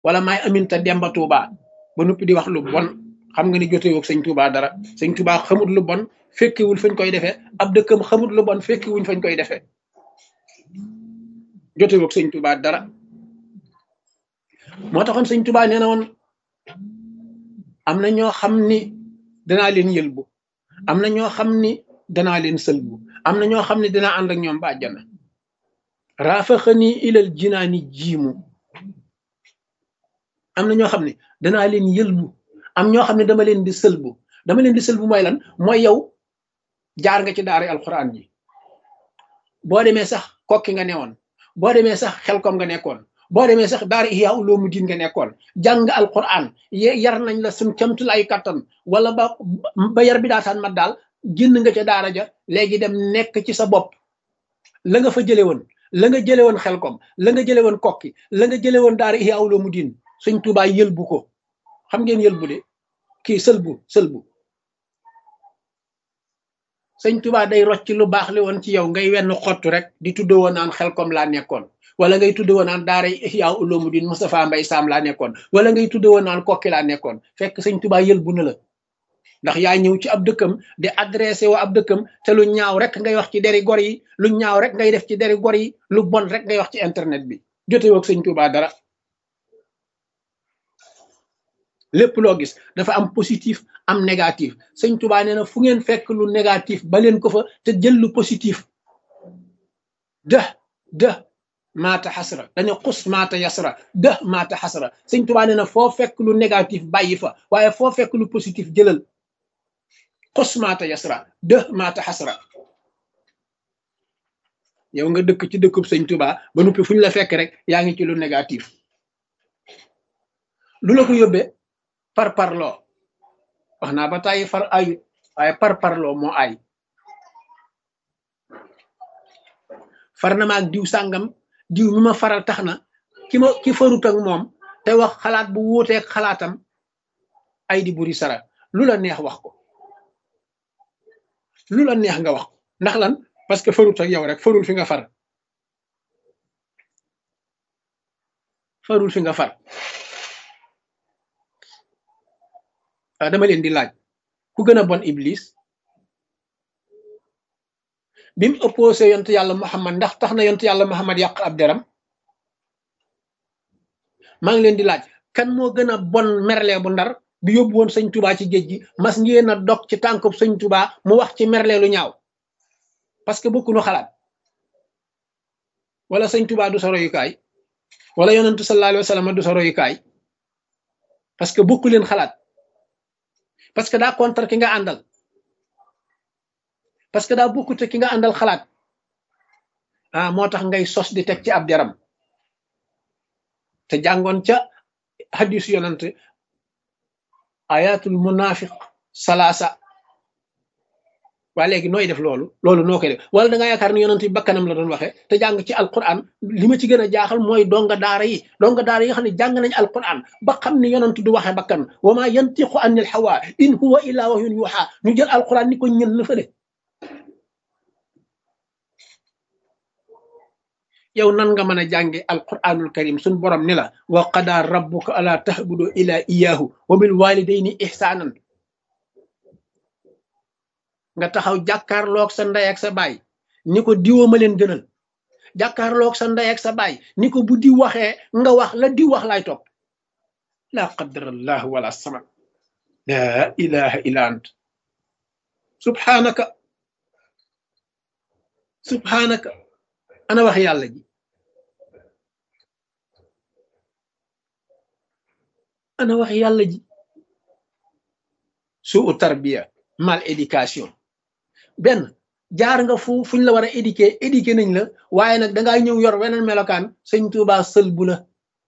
wala maay Aminta Demba Touba ba noppi di wax lu bon xam nga ni jotewoo ak sëñ Touba dara sëñ Touba xamut lu bon fekkewul fañ koy defee ab dëkkam xamut lu bon fekkewuñ fañ koy defee jotewoo ak sëñ Touba dara moo taxoon sëñ Touba nee na woon am na ñoo xam ni danaa leen yëlbu am na ñoo xam ni danaa leen sëlbu am na ñoo xam ne dinaa ànd ak ñoom ba àjjana raafaxani ilal jinaani jiimu am na ñoo xam ne danaa leen yëlbu am ñoo xam ne dama leen di sëlbu mooy lan mooy yow jaar nga ci daara alquran ji boo demee sax kokki nga newoon boo demee sax xelkom nga nekkoon boo demee sax daara Ihya Ulumuddin nga nekkoon jàng alquran yar nañ la suñ camtul ay kattan wala ba yar bi daataan mat daal génn nga ca daara ja léegi dem nekk ci sa bopp la nga fa jële woon la nga jële woon xelkom la nga jële woon kokki la nga jële woon daara Ihya Ulumuddin Sëñ Tuubaa yëlbu ko xam ngeen yëlbu de kii sëlbu Sëñ Tuubaa day rocc lu baax li woon ci yow ngay wenn xottu rek di tudde woon naan xelkom laa nekkoon wala ngay tudde woon naan daara Ihya Ulumuddin Moustapha Mbay Sam laa nekkoon wala ngay tudde woon naan kokki laa nekkoon fekk Sëñ Tuubaa yëlbu na la ndax yaa ñëw ci ab dëkkam di adressé wa ab dëkkam te lu ñaaw rek ngay wax ci deri gor yi lu ñaaw rek ngay def ci deri gor yi lu bon rek ngay wax ci internet bi jotewoo ak Sëñ Tuubaa dara lépp loo gis dafa am positif am négatif Sëñ Tuubaa nee na fu ngeen fekk lu négatif ba leen ko fa te jël lu positif de maata xasra dañu xus maata yasra de maata xasra Sëñ Tuubaa nee na foo fekk lu négatif bàyyi fa waaye foo fekk lu positif jëlal xus maata yasra de maata xasra yow nga dëkk ci dëkkub Sëñ Tuubaa ba noppi fu ñu la fekk rek yaa ngi ci lu négatif lu la ko yóbbee parparloo wax naa ba tàyyi far ayut waaye parparloo moo ay far na ma ak diw sàngam diw mi ma faral tax na ki farut ak moom te wax xalaat bu wuuteeg xalaatam ay di buri sara lu la neex wax ko lu la neex nga wax ko ndax lan parce que farut ak yow rek farul fi nga far dama leen di laaj ku gën a bon iblis bi mu opposé yontu yàlla Muhammad ndax tax na yontu yàlla Muhammad yàq ab deram maa ngi leen di laaj kan moo gën a bon merle bu ndar bi yóbbu woon Sëñ Tuubaa ci géej gi mas ngeen a dog ci tànkub Sëñ Tuubaa mu wax ci merle lu ñaaw parce que bokkuñu xalaat wala Sëñ Tuubaa du sa royukaay wala yonentu sallallahu alayhi wa sallam du sa royukaay parce que bokku leen xalaat parce que daa contre ki nga àndal parce que daa bokkute ki nga àndal xalaat moo tax ngay sos di teg ci ab deram te jàngoon ca hadis yonent ayatul munafiq salaasa waa léegi nooy def loolu noo koy def wala da nga yaakaar ni yonent yi bakkanam la doon waxee te jàng ci alquran li ma ci gën a jaaxal mooy donga daara yi nga xam ne jàng nañ alquran ba xam ne yonent du waxee bakkan wa ma yantiqu anil hawa in huwa illa wahyun yuha ñu jël alquran ni ko ñën la fële yow nan nga mën a jànge alquranul karim suñ borom ni la wa qada rabbuka ala tahbudu ila iyahu wa bil walidayni ihsanan nga taxaw jàkkaarloog sa ndey ak sa baay ni ko diwoo ma leen gënal jàkkaarloog sa ndey ak sa baay ni ko bu diw waxee nga wax la diw wax laay topp la qadarallahu wala samad la ilaha illa ant subhanaka ana wax yàlla ji suu tarbiya mal éducation benn jaar nga fuñ la war a éduquer nañ la waaye nag dangaa ñëw yor weneen melokaan Sëñ Tuubaa sëlbu la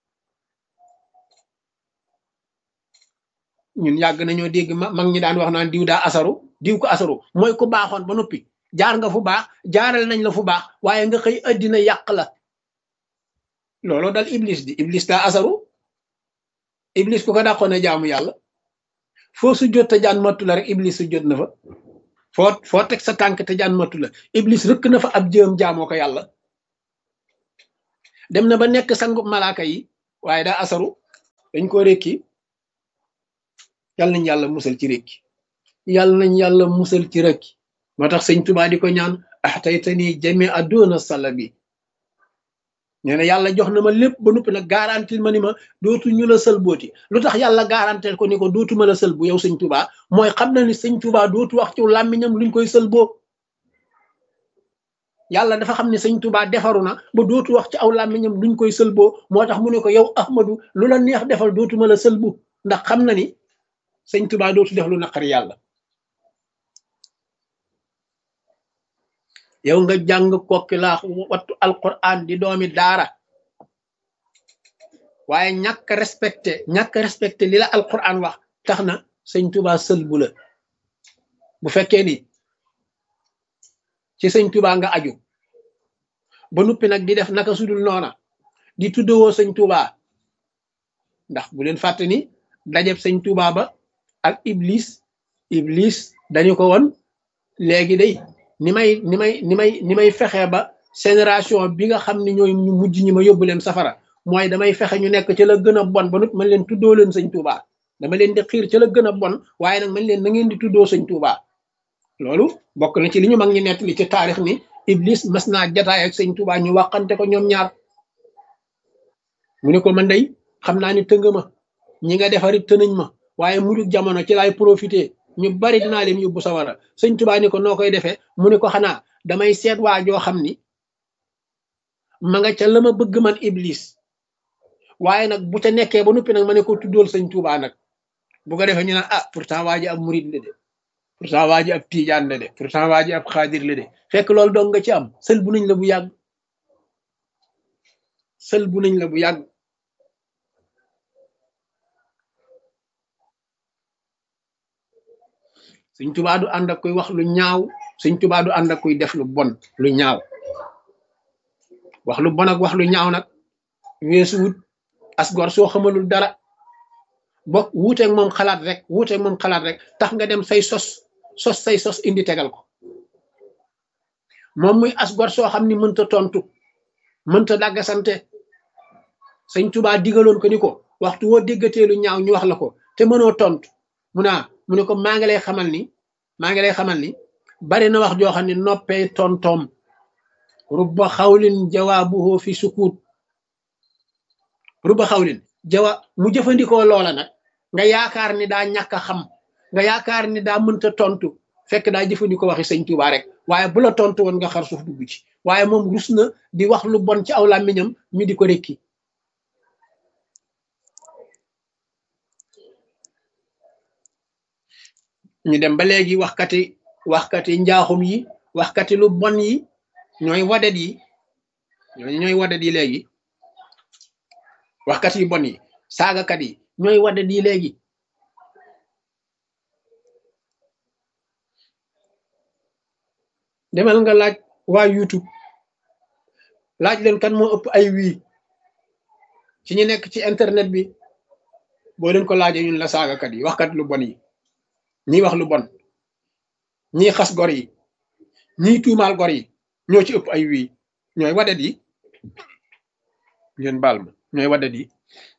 ñun yàgg nañoo dégg mag ñi daan wax naan diw daa asaru diw ko asaru mooy ku baaxoon ba noppi jaar nga fu baax jaaral nañ la fu baax waaye nga xëy addina yàq la looloo dal iblis di iblis daa asaru iblis ku ko dàqoon a jaamu yàlla foo su jot te jaan mattu la rek iblis su jot na fa foo teg sa tànk te jaan mattu la iblis rëkk na fa ab jëm jaamoo ko yàlla dem na ba nekk sangu malaaka yi waaye daa asaru dañ ko rékki. yàlla nañ yàlla musal ci rékki, yàlla nañ yàlla musal ci rékki. moo tax sëñ Tuubaa di ko ñaan axtaytani jami aduna salabi. nee na yàlla jox na ma lépp ba noppi nag garantil ma ni ma dootu ñu la sëlbooti. lu tax yàlla garantil ko ni ko dootuma la sëlbu yow sëñ Tuubaa mooy xam na ni sëñ Tuubaa dootu wax ci làmmiñam luñ koy sëlboo. yàlla dafa xam ne sëñ Tuubaa defaru na ba dootu wax ci aw làmmiñam luñ koy sëlboo, moo tax mu ne ko yow Ahmadu lu la neex defal dootuma la sëlbu, ndax xam na ni sëñ Tuubaa dootu def lu naqari yàlla. yow nga jàng kokki laa wattu alquran di doomi daara waaye ñàkk respecté li la alquran wax tax na sëñ Tuubaa sëlbu la. bu fekkee ni ci sëñ Tuubaa nga aju ba nuppi nag di def naka sudul noona di tuddewoo sëñ Tuubaa, ndax bu leen fàtte ni dajeb sëñ Tuubaa ba ak iblis dañu ko woon léegi day ni may fexe ba génération bi nga xam ne ñooy ñu mujj ñi ma yóbbu leen safara mooy damay fexe ñu nekk ca la gën a bon ba nut man leen tuddoo leen sëñ Tuubaa, dama leen di xiir ca la gën a bon waaye nag man leen na ngeen di tuddoo sëñ Tuubaa. loolu bokk na ci li ñu mag ñi nett li ci taarix ni iblis mas naa jataay ak sëñ Tuubaa ñu waxante ko ñoom ñaar. mu ne ko man day xam naa ni tënga ma ñi nga defarit tënañ ma waaye mujug jamono ci laay profité ñu bari dinaa leen yóbbu sawara. sëñ Tuubaa ni ko noo koy defee mu ne ko xanaa damay seet waa joo xam ni ma nga ca la ma bëgg man iblis, waaye nag bu ca nekkee ba noppi nag ma ne ko tuddool sëñ Tuubaa nag bu ko defee ñu naan ah pourtant waa ji ab murid la de, pourtant waa ji ab tiijaan la de, pourtant waa ji ab xaadir la de, fekk loolu dong nga ci am. sël bu nañ la bu yàgg, sël bu nañ la bu yàgg. sëñ Tuubaa du ànd ak kuy wax lu ñaaw, sëñ Tuubaa du ànd ak kuy def lu bon lu ñaaw. wax lu bon ak wax lu ñaaw nag weesu wut asgor soo xamalul dara bokk wuuteeg moom xalaat rek tax nga dem say sos indi tegal ko moom muy asgor soo xam ni mënta tontu mënta dàggasante. sëñ Tuubaa digaloon ko ni ko waxtu woo déggatee lu ñaaw ñu wax la ko te mënoo tontu mu ne ko maa ngi lay xamal ni bari na wax joo xam ne noppee tontoom rubba xawlin jawaabuhu fi sukut. rubba xawlin mu jëfandikoo loola nag nga yaakaar ni daa ñàkk a xam, nga yaakaar ni daa mënta tontu, fekk daa jëfandikoo waxi sëñ Tuubaa rek. waaye bu la tontu woon nga xar suuf dugg ci, waaye moom rus na di wax lu bon ci aw làmmiñam ñu di ko rekki. ñu dem ba léegi waxkati njaaxum yi, waxkati lu bon yi ñooy wadet yi léegi. waxkat yu bon yi, saagakat yi ñooy wadet yi léegi. demal nga laaj waa YouTube, laaj leen kan moo ëpp ay wii ci ñu nekk ci internet bi. boo leen ko laajee ñun la saagakat yi, waxkat lu bon yi, ñiy wax lu bon, ñiy xas gor yi, ñiy tuumaal gor yi ñoo ci ëpp ay wii. ñooy wadet yi, ngeen baal ma, ñooy wadet yi.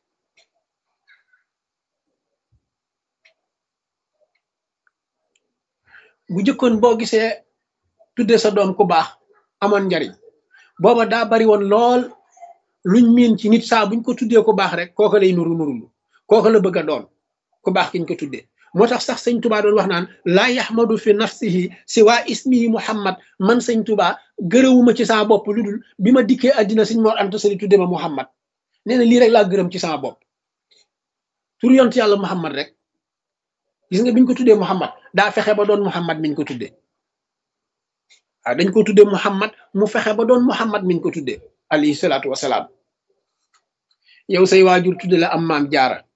bu jëkkoon boo gisee tudde sa doom ku baax amoon njariñ, booba daa bari woon lool luñ miin ci nit. saa buñ ko tuddee ku baax rek kooka lay nurulu kooka la bëgg a doon ku baax kiñ ko tuddee. moo tax sax sëñ Tuubaa doon wax naan laa yaxmadu fi nafsihi si waa ismihi Muhammad. man sëñ Tuubaa gërëwuma ci sama bopp lu dul bi ma dikkee àddina sëñ Mor Anta Sali tudde ma Muhammad. nee na lii rek laa gërëm ci sama bopp, tur yont yàlla Muhammad rek. gis nga biñ ko tuddee Muhammad daa fexe ba doon Muhammad miñ ko tuddee. waaw dañ ko tuddee Muhammad mu fexe ba doon Muhammad miñ ko tuddee alayhi salaatu wasalaam. yow say waajur tudde la am maam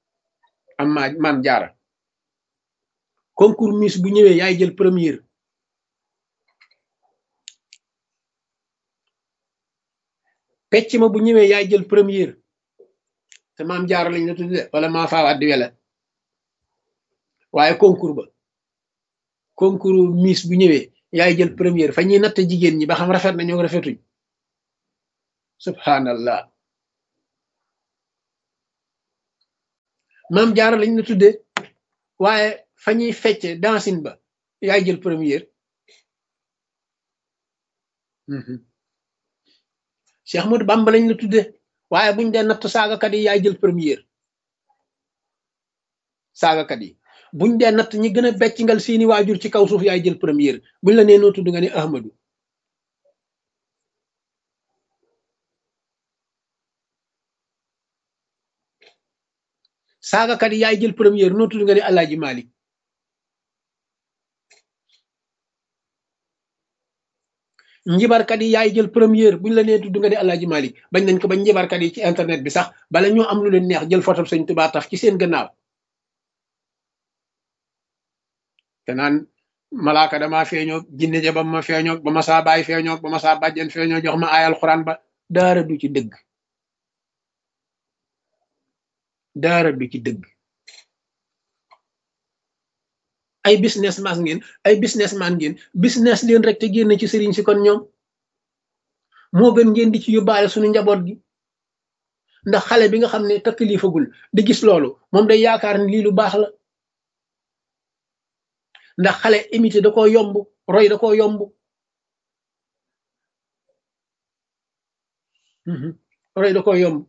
jaara concours Miss bu ñëwee yaay jël première. pecc ma bu ñëwee yaay jël première te maam jaara lañ la tudde wala maa faawaat di wele. waaye concours Miss bu ñëwee yaay jël première fa ñuy natt jigéen ñi ba xam rafet na ñoo rafetuñ. subhanallah. maam jaara lañ la tuddee waaye fa ñuy fecce dancine ba yaay jël première. Cheikh Ahmadou Bamba lañ la tuddee waaye buñ dee natt saagakat yi yaay jël première. saagakat yi buñ dee natt ñi gën a beccingal seeni waajur ci kaw suuf yaay jël première buñ la nee noo tudd nga ne Ahmadou. saagakat yi yaay jël première noo tudd nga ne Alaaji Malik. njibarkat yi yaay jël première buñ la nee tudd nga ne Alaaji Malik bañ nañ ko ba njibarkat yi ci internet bi sax bala ñoo am lu leen neex jël photo Sëñ Tuubaa taf ci seen gannaaw te naan malaaka dama feeñoo jinne ja ba ma feeñoo ba ma saa baay feeñoo ba ma saa bàjjen feeñoo jox ma ayal xuraan ba daara du ci dëgg daara du ci dëgg. ay businessman ngeen business leen rek te génn ci sëriñ si kon ñoom moo gën ngeen di ci yóbbaale suñu njaboot gi ndax xale bi nga xam ne takkilifagul di gis loolu moom day yaakaar ni lii lu baax la ndax xale imité da koo yomb roy da koo yomb roy da koo yomb.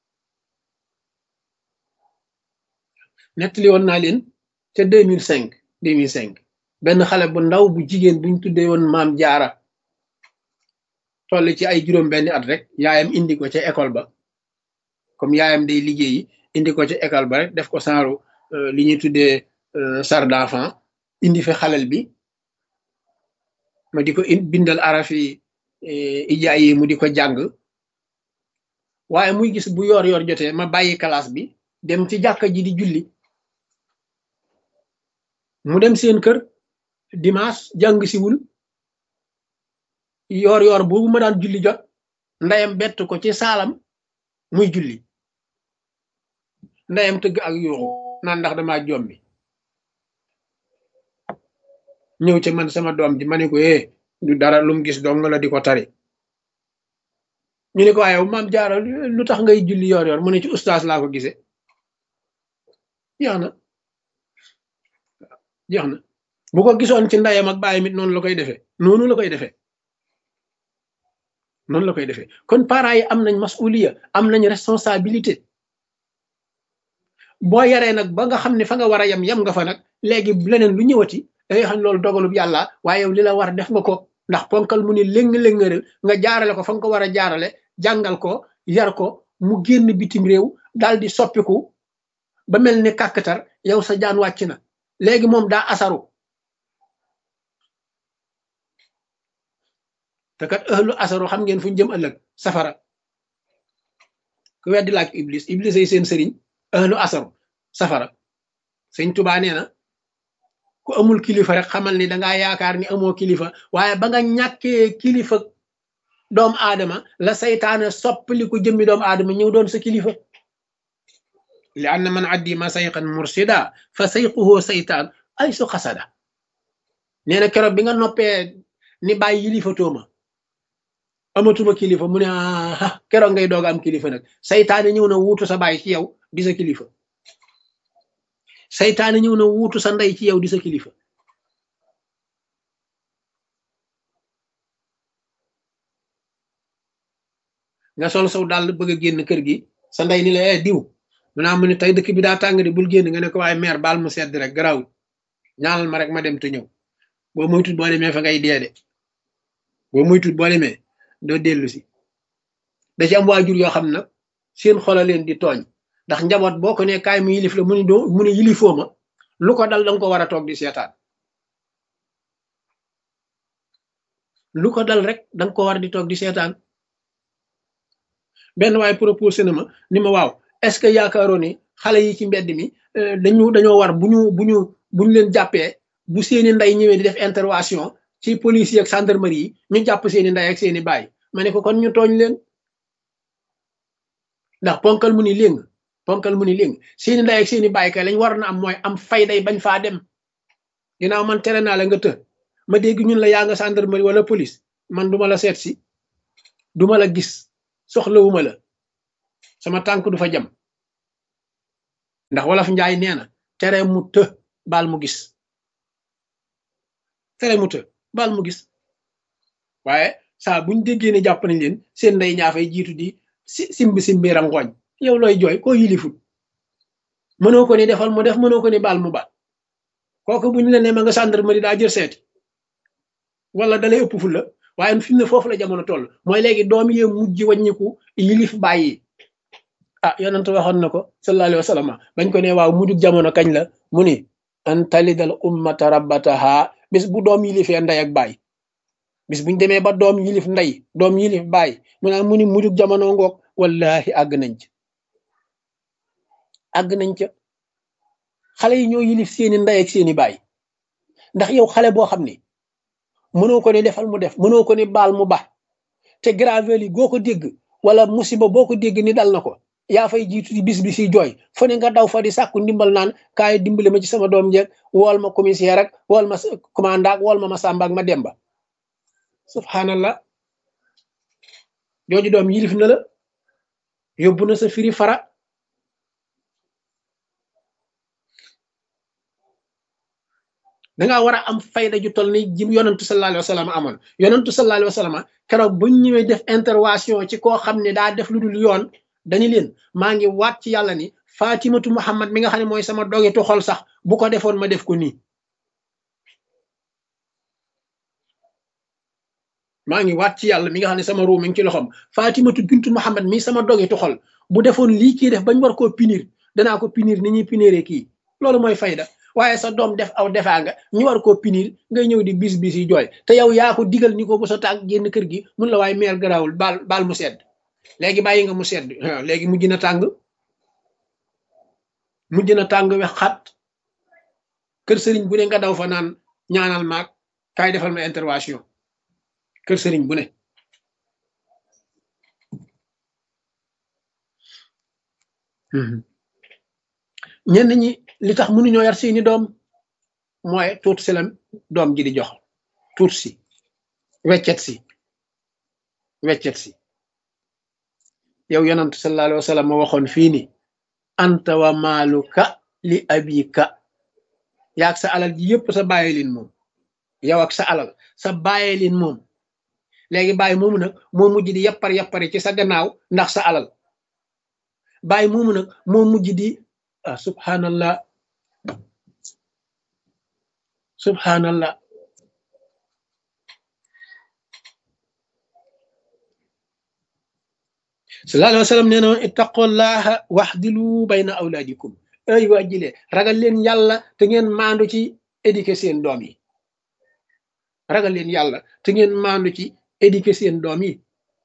nettali woon naa leen ca 2005 benn xale bu ndaw bu jigéen buñ tuddee woon maam jaara toll ci ay juróom benni at rek yaayam indi ko ca école ba comme yaayam day liggéeyi indi ko ca école ba rek def ko saaru li ñuy tuddee sar d'enfant indi fi xalel bi ma di ko bindal arafi ijaay yi mu di ko jàng waaye muy gis bu yoor jotee ma bàyyi classe bi dem ci jàkka ji di julli mu dem seen kër dimanche jàng siwul yoor boobu ma daan julli jot ndeyam bett ko ci saalam muy julli ndeyam tëgg ak yuuxu naan ndax dama jombi ñëw ci man sama doom ji ma ne ko du dara lum gis dong la di ko tari ñu ne ko waaye maam jaara lu tax ngay julli yoor mu ne ci ustaas laa ko gisee jeex na bu ko gisoon ci ndeyam ak bàyyi mit noonu la koy defee noonu la koy defee kon parents yi am nañ masuliya am nañ responsabilité boo yaree nag ba nga xam ne fa nga war a yem nga fa nag léegi leneen lu ñëwati dangay xam loolu dogalub yàlla waaye yow li la war def nga ko ndax ponkal mu ne léng-léngëral nga jaarale ko fa nga ko war a jaarale jàngal ko yar ko mu génn bitim réew daal di soppiku ba mel ni kàkkatar yow sa jaan wàcc na léegi moom daa asaru te kat ëllu asaru xam ngeen fu ñu jëm ëllëg safara ku weddi laaj iblis ay seen sëriñ ëllu asaru safara sëñ Tuubaa nee na ku amul kilifa rek xamal ni dangaa yaakaar ni amoo kilifa waaye ba nga ñàkkee kilifa doomu aadama la saytaane soppali ko jëmmi doomu aadama ñëw doon sa kilifa li anna man addi ma sayqan mursida fa sayquhu saytaan ay su xasada nee na keroog bi nga noppee ni bàyyi yilifatoo amatuma kilifa mu ne keroog ngay doog am kilifa nag saytaane ñëw na wuutu sa baay ci yow di sa kilifa saytaane ñëw na wuutu sa ndey ci yow di sa kilifa nga sol saw daal bëgg a génn kër gi sa ndey ni la diw mu ne tey dëkk bi daa tàng de bul génn nga ne ko waaye meer baal mu sedd rek garawul ñaanal ma rek ma dem te ñëw boo moytut boo demee fa ngay dee de boo moytut boo demee doo dellu si da ci am waajur yoo xam nag seen xola leen di tooñ ndax njaboot boo ko ne kaay mu yilif la mu ne yilifoo ma lu ko dal danga ko war a toog di seetaan lu ko dal rek danga ko war di toog di seetaan benn waaye proposé na ma ni ma waaw est-ce que yaakaaroo ni xale yi ci mbedd mi dañoo war buñu leen jàppee bu seeni ndey ñëwee di def intervention ci police yi ak gendarmerie yi ñu jàpp seeni ndey ak seeni baay ma ne ko kon ñu tooñ leen ndax ponkal mu ni léng seeni ndey ak seeni baay kay lañ war na am mooy am fayday bañ faa dem ginnaaw man tere naa la nga të ma dégg ñun la yaa nga gendarmerie wala police man duma la seet si duma la gis soxlawuma la sama tànk du fa jam ndax wolof njaay nee na tere mu të baal mu gis, tere mu të baal mu gis. waaye saa buñ déggee ne jàpp nañ leen seen ndey ñaa fay jiitu di simbi rangooñ, yow looy jooy koo yilifut, mënoo ko ni defal mu def, mënoo ko ni baal mu baal. kooku buñ la ne ma nga gendarmerie daa jël seeti wala dalay ëpp fu la. waaye fi mu ne foofu la jamono toll, mooy léegi doom yee mujj wàññiku yilif bàyyi. ah yonent waxoon na ko sallallahu alayhi wa sallam bañ ko ne waaw mujjug jamono kañ la, mu ni an talidal ummata rabbataha, bis bu doom yilifee ndey ak baay, bis buñ demee ba doom yilif ndey doom yilif baay mu ni mujjug jamono ngoog. wallahi àgg nañ ca, àgg nañ ca. xale yi ñoo yilif seeni ndey ak seeni baay. ndax yow xale boo xam ni mënoo ko ne defal mu def, mënoo ko ne baal mu ba, te gravel yi goo ko dégg wala musiba boo ko dégg ni dal na ko yaa fay jiitu di bis bi si jooy fu ne nga daw fa di sàkku ndimbal naan kaay dimbali ma ci sama doom jeeg, wool ma commissaire ak wool ma commandant ak wool ma Samba ak ma Demba. subhanallah, jooju doom yilif na la, yóbbu na sa firi fara. dangaa war a am fayda ju toll ni ji yonantu sallallahu alayhi wa sallam amoon. yonantu sallallahu alayhi wa sallam keroog buñ ñëwee def intervention ci koo xam ne daa def lu dul yoon, dañu leen maa ngi waat ci yàlla ni Fatimatu Muhammad mi nga xam ne mooy sama dogetu xol sax bu ko defoon ma def ko nii. maa ngi waat ci yàlla mi nga xam ne sama ruu mi ngi ci loxoom, Fatimatu bintu Muhammad mi sama dogetu xol bu defoon lii kii def bañ war koo punir danaa ko punir ni ñuy puniree kii. loolu mooy fayda. waaye sa doom def aw defaa nga ñu war koo punir ngay ñëw di bis yi jooy, te yow yaa ko digal ni ko bu sa tàgg génn kër gi mun la waaye meer garaawul baal mu sedd. léegi bàyyi nga mu sedd, léegi mujj na tàng, mujj na tàng wex xat. kër sëriñ bu ne nga daw fa naan ñaanal maag kaay defal ma intervention, kër sëriñ bu ne. ñenn ñi li tax mënuñoo yar seeni doom mooy tuut si la doom ji di jox, tuut si weccet si. yow yonantu sallallahu alayhi wa sallam ma waxoon fii ni anta wa maaluka li abika, yaag sa alal ji yëpp sa bàyyi leen moom, yow ak sa alal sa bàyyi leen moom. léegi bàyyi moomu nag moo mujj di yappari ci sa gannaaw ndax sa alal. bàyyi moomu nag moo mujj di subhanallah sallallahu alayhi wa sallam nee na ittaqullaha waxdilu bayna awlaadikum, ay waa jile ragal leen yàlla te ngeen maandu ci éduquer seen doom yi. ragal leen yàlla te ngeen maandu ci éduquer seen doom yi.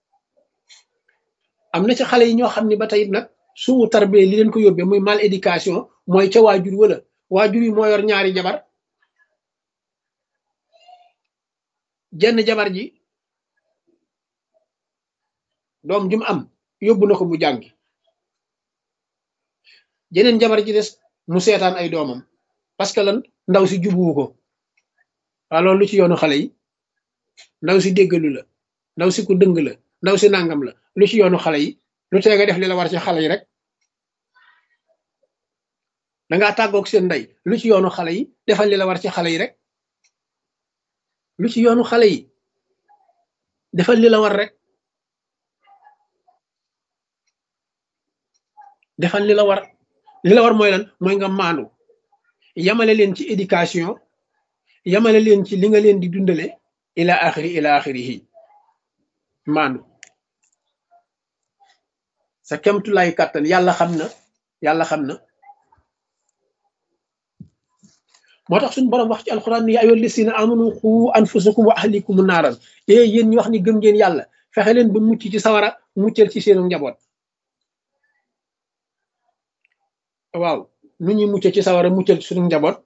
am na ci xale yi ñoo xam ne ba tey nag suu tarbee li leen ko yóbbee muy mal éducation mooy ca waajur wala waajur yi moo yor ñaari jabar. jenn jabar ji doom jum am yóbbu na ko mu jàngi, jeneen jabar ji des mu seetaan ay doomam parce que lan ndaw si jubuwu ko. waaw loolu lu ci yoonu xale yi? ndaw si déggalu la, ndaw si ku dëng la, ndaw si nangam la, lu ci yoonu xale yi? lu tee nga def li la war ci xale yi rek. dangaa tàggoog seen ndey, lu ci yoonu xale yi? defal li la war ci xale yi rek. lu ci yoonu xale yi? defal li la war rek. defal li la war. li la war mooy lan? mooy nga maandu, yamale leen ci éducation, yamale leen ci li nga leen di dundale ila axirihi. maandu sa kemtulaay kàttan. yàlla xam na. moo tax suñu borom wax ci alquran ni yaa ayyuhal lazina amanu qu anfusakum wa ahlikum naaran, yéen ñi wax ni gëm ngeen yàlla fexe leen ba mucc ci sawara, muccal ci seenu njaboot. waaw nu ñuy mucc ci sawara muccal ci suñu njaboot?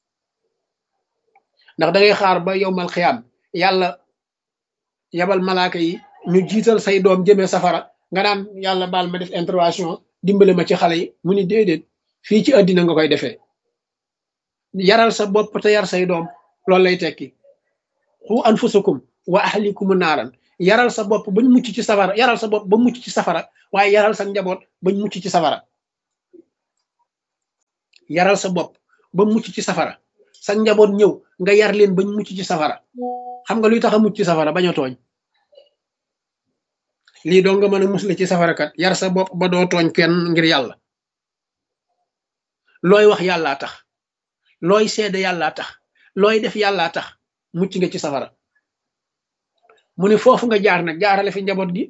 ndax da ngay xaar ba yowmal xiyaam yàlla yabal malaaka yi ñu jiital say doom jëmee safara nga naan yàlla baal ma def intervention dimbale ma ci xale yi? mu ni déedéet, fii ci àddina nga koy defee. yaral sa bopp te yar say doom, loolu lay tekki. xu anfusakum wa ahlikum naaran, yaral sa bopp bañ mucc ci safara, yaral sa bopp ba mucc ci safara, waaye yaral sa njaboot bañ mucc ci safara. yaral sa bopp ba mucc ci safara sa njaboot ñëw nga yar leen bañ mucc ci safara xam nga luy tax a mucc ci safara bañ a tooñ lii doo nga mën a musle ci safara kat yar sa bopp ba doo tooñ kenn ngir yàlla looy wax yàllaa tax looy seede yàllaa tax looy def yàllaa tax mucc nga ci safara mu ne foofu nga jaar nag jaarale fi njaboot gi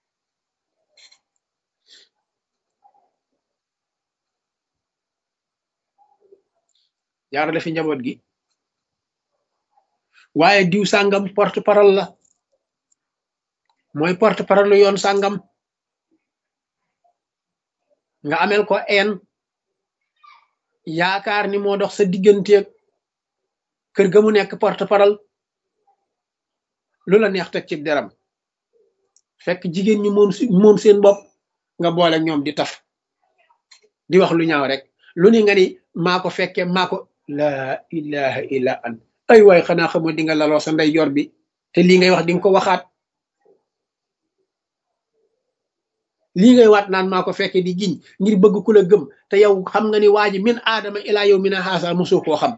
jaarale fi njaboot gi waaye diw sàngam porte parole la mooy porte parole yoon sàngam nga amel ko een yaakaar ni moo dox sa digganteeg kër ga mu nekk porte parole lu la neex teg ci deram fekk jigéen ñi moom seen bopp nga boole ñoom di taf di wax lu ñaaw rek lu ni nga ni maa ko fekkee maa ko laa ilaha illa an ay waay xanaa xamoo di nga laloo sa ndey jor bi te lii ngay wax di nga ko waxaat lii ngay waat naan maa ko fekkee di giñ ngir bëgg ku la gëm te yow xam nga ni waa ji min aadama ilaa yow mina haasa mosoo koo xam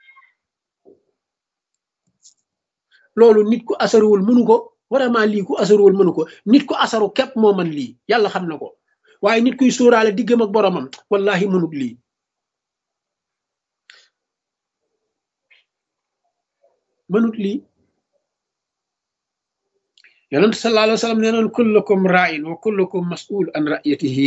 loolu nit ku asaruwul mënu ko vraiment lii ku asaruwul mënu ko nit ku asaru képp moo man lii yàlla xam na ko waaye nit kuy sóoraale diggam ak boromam wallahi mënut lii mënut lii yonent sallallahu alayhi wa sallam nee noon kullukum ra'in wa kullukum mas'ul an ra'iyatihi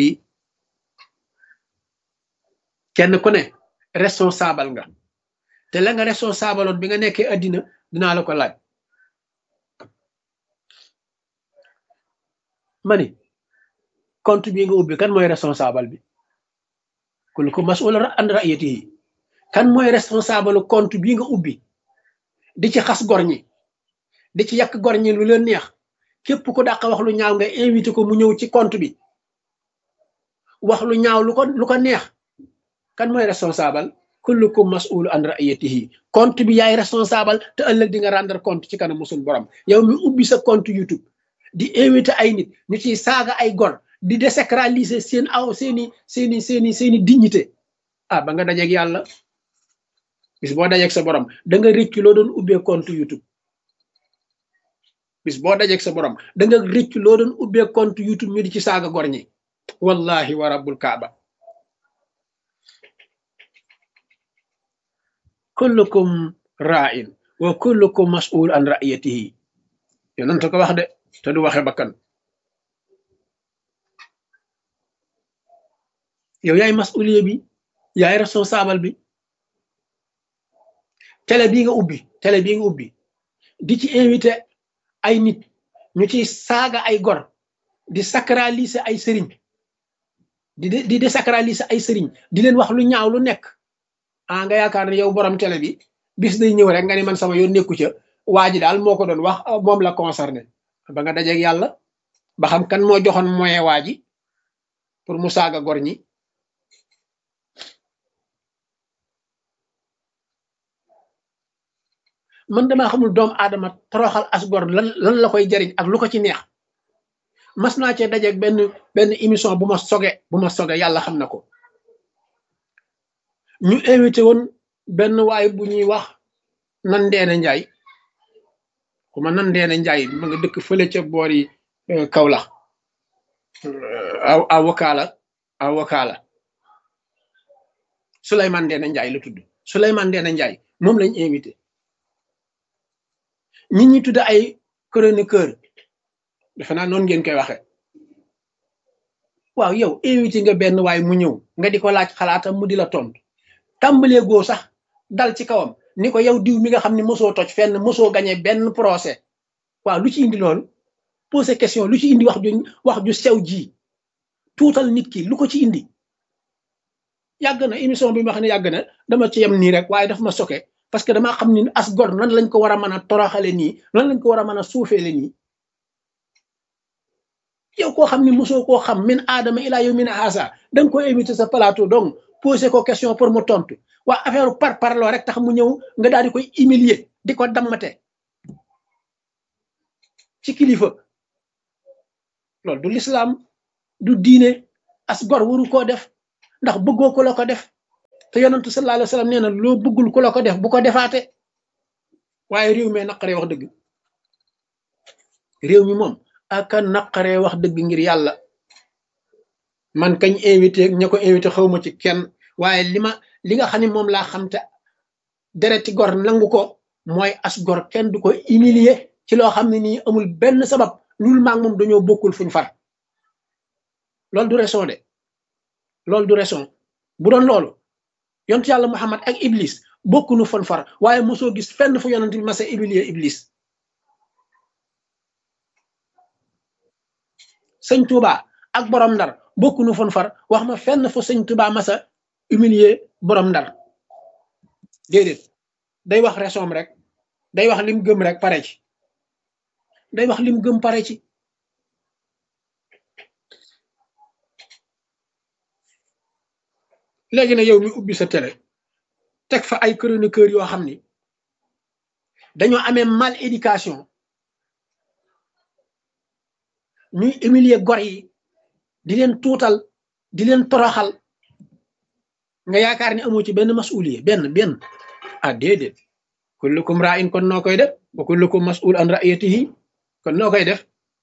kenn ku ne responsable nga te la nga responsable oon bi nga nekkee addina dinaa la ko laaj mani compte bi nga ubbi kan mooy responsable bi kullukum mas'ul an ra'iyatihi kan mooy responsable compte bi nga ubbi di ci xas gor ñi di ci yàq gor ñi lu leen neex képp ku dàq wax lu ñaaw nga invité ko mu ñëw ci compte bi wax lu ñaaw lu ko neex kan mooy responsable kullukum mas'ul an ra'iyatihi compte bi yaay responsable te ëllëg di nga rendre compte ci kanam musul borom yow mi ubbi sa compte YouTube di invité ay nit ñu ciy saaga ay gor di désacraliser seen aw seeni dignité ah ba nga dajeeg yàlla bis boo dajeeg sa borom da nga rëccu loo doon ubbee compte YouTube bis boo dajeeg sa borom da nga rëccu loo doon ubbee compte YouTube ñu di ci saaga gor ñi wallahi wa rabbul kaaba kullukum ra'in wa kullukum mas'ul an ra'iyatihi yonent ko wax de te du waxe bakkan yow yaay mas'uliye bi yaay responsable bi télé bii nga ubbi di ci invité ay nit ñu ciy saaga ay gor di sacraliser ay sëriñ di désacraliser ay sëriñ di leen wax lu ñaaw lu nekk nga yaakaar ne yow borom télé bi bis day ñëw rek nga ni man sama yoon nekku ca waa ji daal moo ko doon wax moom la concerné ba nga dajeeg yàlla ba xam kan moo joxoon moyen waa ji pour mu saaga gor ñi man damaa xamul doomu aadama toroxal as gor lan la koy jariñ ak lu ko ci neex mas naa cee dajeeg benn émission bu ma soge yàlla xam na ko ñu invité woon benn waay bu ñuy wax Nandeena Njaay xuma Nandeena Njaay ma nga dëkk fële ca boori Kaolack avocat la Souleymane Ndeena Njaay la tudd Souleymane Ndeena Njaay moom lañ invité nit ñi tudd ay chroniqueur defe naa noonu ngeen koy waxe waaw yow invité nga benn waay mu ñëw nga di ko laaj xalaatam mu di la tontu tàmbalee goo sax dal ci kawam ni ko yow diw mi nga xam ne mosoo toj fenn mosoo gañe benn procès waaw lu ci indi loolu poser question lu ci indi wax ju sew ji tuutal nit ki lu ko ci indi yàgg na émission bi ma xam ne yàgg na dama ci yem nii rek waaye daf ma soke parce que damaa xam ni as gor nan lañ ko war a mën a toroxale nii nan lañ ko war a mën a suufeele nii yow koo xam ne mosoo koo xam min aadama ilaa yow min haasa da nga ko invité sa plateau donc posé ko question pour mu tontu waa affaire parloo rek tax mu ñëw nga daal di koy humilier di ko dammate ci kilifa loolu du l'islam du diine as gor waru koo def ndax bëggoo ko la ko def te yonantu sallallahu alayhi wa sallam nee na loo bëggul ku la ko def bu ko defaate waaye réew mi naqaree wax dëgg réew mi moom aka naqaree wax dëgg ngir yàlla man kañ invité ña ko invité xawma ci kenn waaye li nga xam ne moom laa xam te dereti gor nangu ko mooy as gor kenn du ko humilier ci loo xam ne nii amul benn sabab lul maag moom dañoo bokkul fuñ far loolu du raison de loolu du raison bu doon loolu yontu yàlla Muhammad ak Iblis bokkunu fon far waaye mosoo gis fenn fu yonent bi masa humilier Iblis sëñ Touba ak borom ndar bokkunu fon far wax ma fenn fu sëñ Touba masa humilier borom ndar déedéet day wax raison rek day wax lim gëm rek pare ci day wax lim gëm pare ci léegi na yow mi ubbi sa télé teg fa ay chroniqueur yoo xam ni dañoo amee mal éducation ñuy humilier gor yi di leen tuutal di leen toroxal nga yaakaar ni amoo ci benn masuliye benn ah déedéet kullukum ra'in kon noo koy def wa kullukum mas'ul an ra'iyatihi kon noo koy def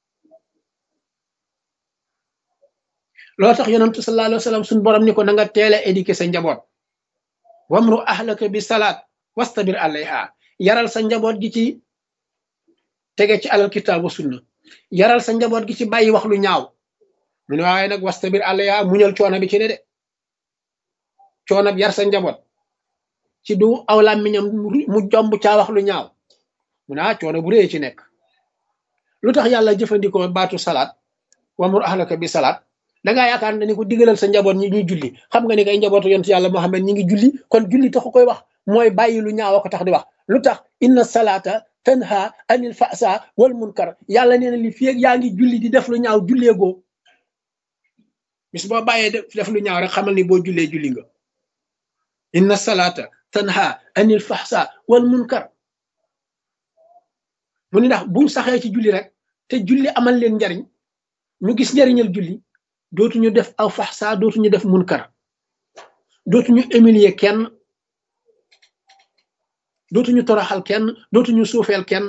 loolu tax yonentu sallallahu alayhi wa sallam suñu borom ni ko na nga teel a éduquer sa njaboot wamru ahlaka bi salaat wastabir alayha yaral sa njaboot gi ci tege ci alal kitaab wa sunna yaral sa njaboot gi ci bàyyi wax lu ñaaw mu ne waaye nag wastabir alayha muñal coono bi ci ne de coono bi yar sa njaboot ci du aw làmmiñam mu jomb caa wax lu ñaaw mu ne coono bu rëy ci nekk lu tax yàlla jëfandikoo baatu salaat wamru ahlaka bi salaat dangaa yaakaar ne ni ko digalal sa njaboot ñi ñuy julli xam nga ni kay njabootu yonent yàlla Muhammad ñi ngi julli kon julli taxu koy wax mooy bàyyi lu ñaaw ko tax di wax lu tax inna salaata tanha anil fasa wal munkar yàlla nee na li fi yaa ngi julli di def lu ñaaw julleegoo bis boo bàyyee def lu ñaaw rek xamal ni boo jullee julli nga inna salaata tanha anil fahsa wal munkar mu ni ndax buñ saxee ci julli rek te julli amal leen njariñ ñu gis njariñal julli dootuñu def aw fahsa dootuñu def munkar dootuñu humilier kenn dootuñu toroxal kenn dootuñu suufeel kenn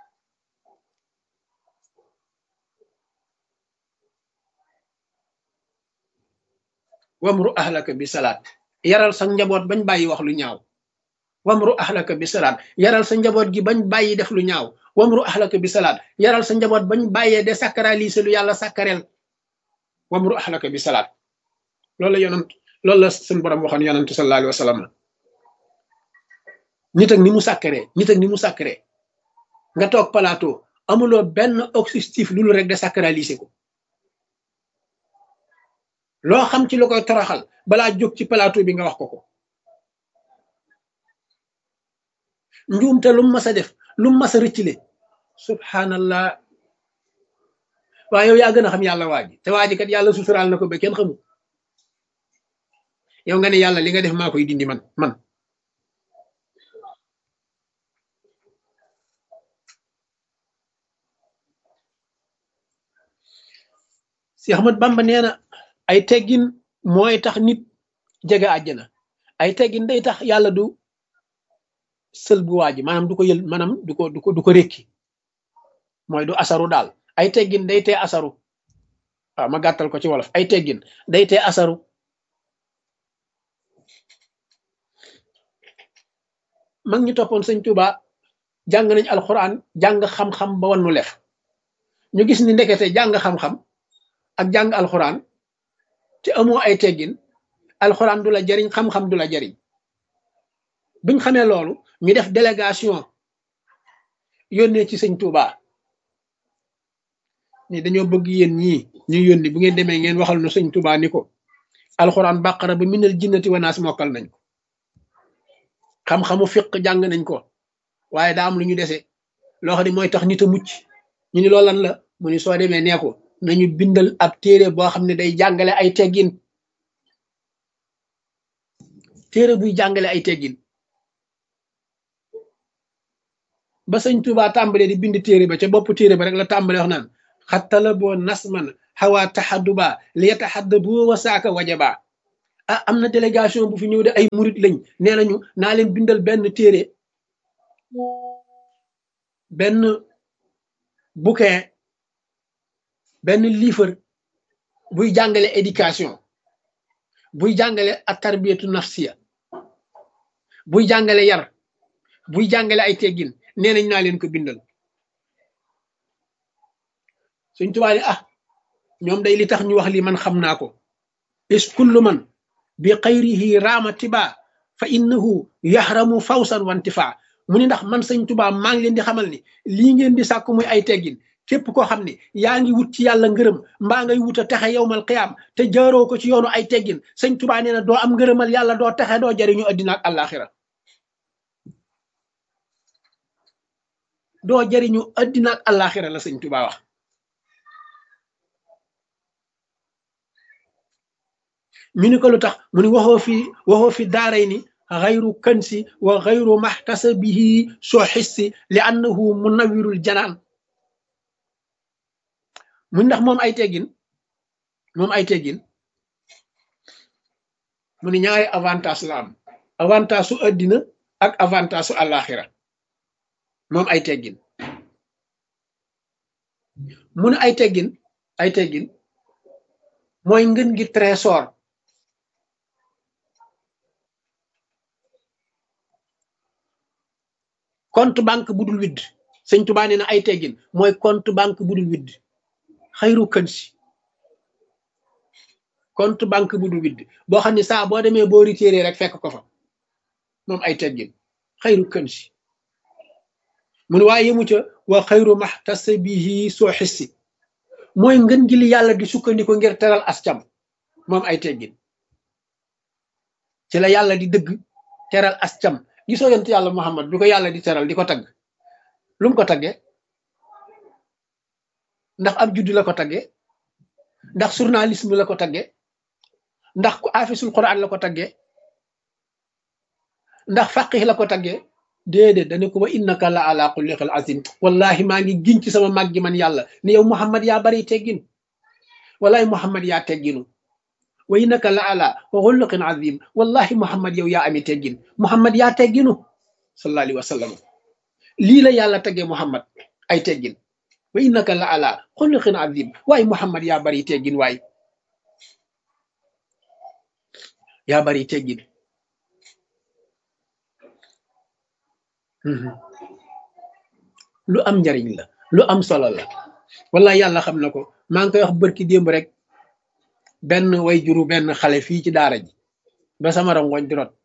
wamru ahlaka bi salaat yaral sa njaboot bañ bàyyi wax lu ñaaw wamru ahlaka bi salaat yaral sa njaboot gi bañ bàyyi def lu ñaaw wamru ahlaka bi salaat yaral sa njaboot bañ bàyyee de sacraliser lu yàlla sacrel wamru ahlaka bi salaat loolu la yonent loolu la suñu borom waxoon yonentu sallallahu alayhi wa sallam nit ak ni mu sacré nga toog plateau amuloo benn objectif lu rek de sacraliser ko loo xam ci lu koy toroxal balaa jóg ci plateau bi nga wax ko njuumte lu mu mas a def lu mu mas a rëccile subhanallah waaye yow yaa gën a xam yàlla waaji te waaji kat yàlla suturaal na ko ba kenn xamul yow nga ne yàlla li nga def maa koy dindi man si Ahmad Bamba nee na ay teggin mooy tax nit jege àjjana ay teggin day tax yàlla du sël bu waaji maanaam du ko yël maanaam du ko rékki mooy du asaru daal ay teggin day tee asaru waaw ma gàttal ko ci wolof ay teggin day tee asaru mag ñi toppoon sëñ Tuuba jàng nañ alxuraan jàng xam-xam ba wan nu lef ñu gis ni ndekete jàng xam-xam ak jàng alxuraan te amoo ay teggin alxuraan du la jariñ xam-xam du la jariñ biñ xamee loolu ñu def délégation yónnee ci sëñ Tuuba ni dañoo bëgg yéen ñii ñu yónni bu ngeen demee ngeen waxal nu sëñ Tuuba ni ko alxuraan bàqara ba minal jinnati wanaas mokkal nañ ko xam-xamu fiq jàng nañ ko waaye daa am lu ñu dese loo xam ne mooy tax nit a mucc ñu ni loolu lan la mu ni soo demee nee ko nañu bindal ab téere boo xam ne day jàngale ay teggin téere buy jàngale ay teggin ba sëñ Tuuba tàmbalee di bind téere ba ca bopp téere ba rek la tàmbalee wax naan xattala boo nasman xawaa taxadduba li yataxaddabu wa saaka wajaba ah am na délégation bu fi ñëw de ay murit lañ nee nañu naa leen bindal benn téere benn bouquin benn livre buy jàngale éducation buy jàngale ak tarbiyatu nafsiya buy jàngale yar buy jàngale ay teggin nee nañ naa leen ko bindal Sëñ Tuubaa ne ah ñoom day li tax ñu wax li man xam naa ko is kullu man bi xayrihi raama tiba fa innahu yaxramu fawsan wantifa mu ni ndax man Sëñ Tuubaa maa ngi leen di xamal ni lii ngeen di sàkku muy ay teggin képp koo xam ne yaa ngi wut ci yàlla ngërëm mbaa ngay wut a texe yowmal qiyaam te jaaroo ko ci yoonu ay teggin Sëñ Tuubaa nee na doo am ngërëmal yàlla doo texe doo jariñu addina ak àllaaxira doo jariñu addina ak àllaaxira la Sëñ Tuubaa wax ñu ni ko lu tax mu ni waxoo fi daaray ni xayru kansi wa xayru maxtasabihi soo xissi li annahu munawirul janaan mu ndax moom ay teggin mu ni ñaari avantage la am avantage su addina ak avantage su àllaaxira moom ay teggin mu ne ay teggin mooy ngën gi trésor compte banque bu dul widd Sëñ Tuubaa nee na ay teggin mooy compte banque bu dul widd xayru kansi compte banque bu dul widd boo xam ne saa boo demee boo retiré rek fekk ko fa moom ay teggin xayru kansi mu ne waaye yemu ca wa xayru maxtasabihi soo xissi mooy ngën gi li yàlla di sukkandiku ngir teral ascam moom ay teggin ci la yàlla di dëgg teral ascam gisoo yonent yàlla Muhammad bi ko yàlla di teral di ko tagg lu mu ko taggee ndax ab juddu la ko taggee ndax journalisme la ko taggee ndax ku afisul quran la ko taggee ndax faqih la ko taggee déedéet dane ko wa innaka la ala xulliqil azim wallahi maa ngi giñ ci sama mag gi man yàlla ne yow Muhammad yaa bari teggin wallahi Muhammad yaa tegginu wa innaka la ala xulliqin azim wallahi Muhammad yow yaa ami teggin Muhammad yaa tegginu sallallahu alayhi wa sallam lii la yàlla taggee Muhammad ay teggin wa innaka la ala xulliqin azim waaye Muhammad yaa bari teggin waay yaa bari teggin lu am njariñ la lu am solo la wallahi yàlla xam na ko maa ngi koy wax bërki démb rek benn way juru benn xale fii ci daara ji ba sama rongoñ di rot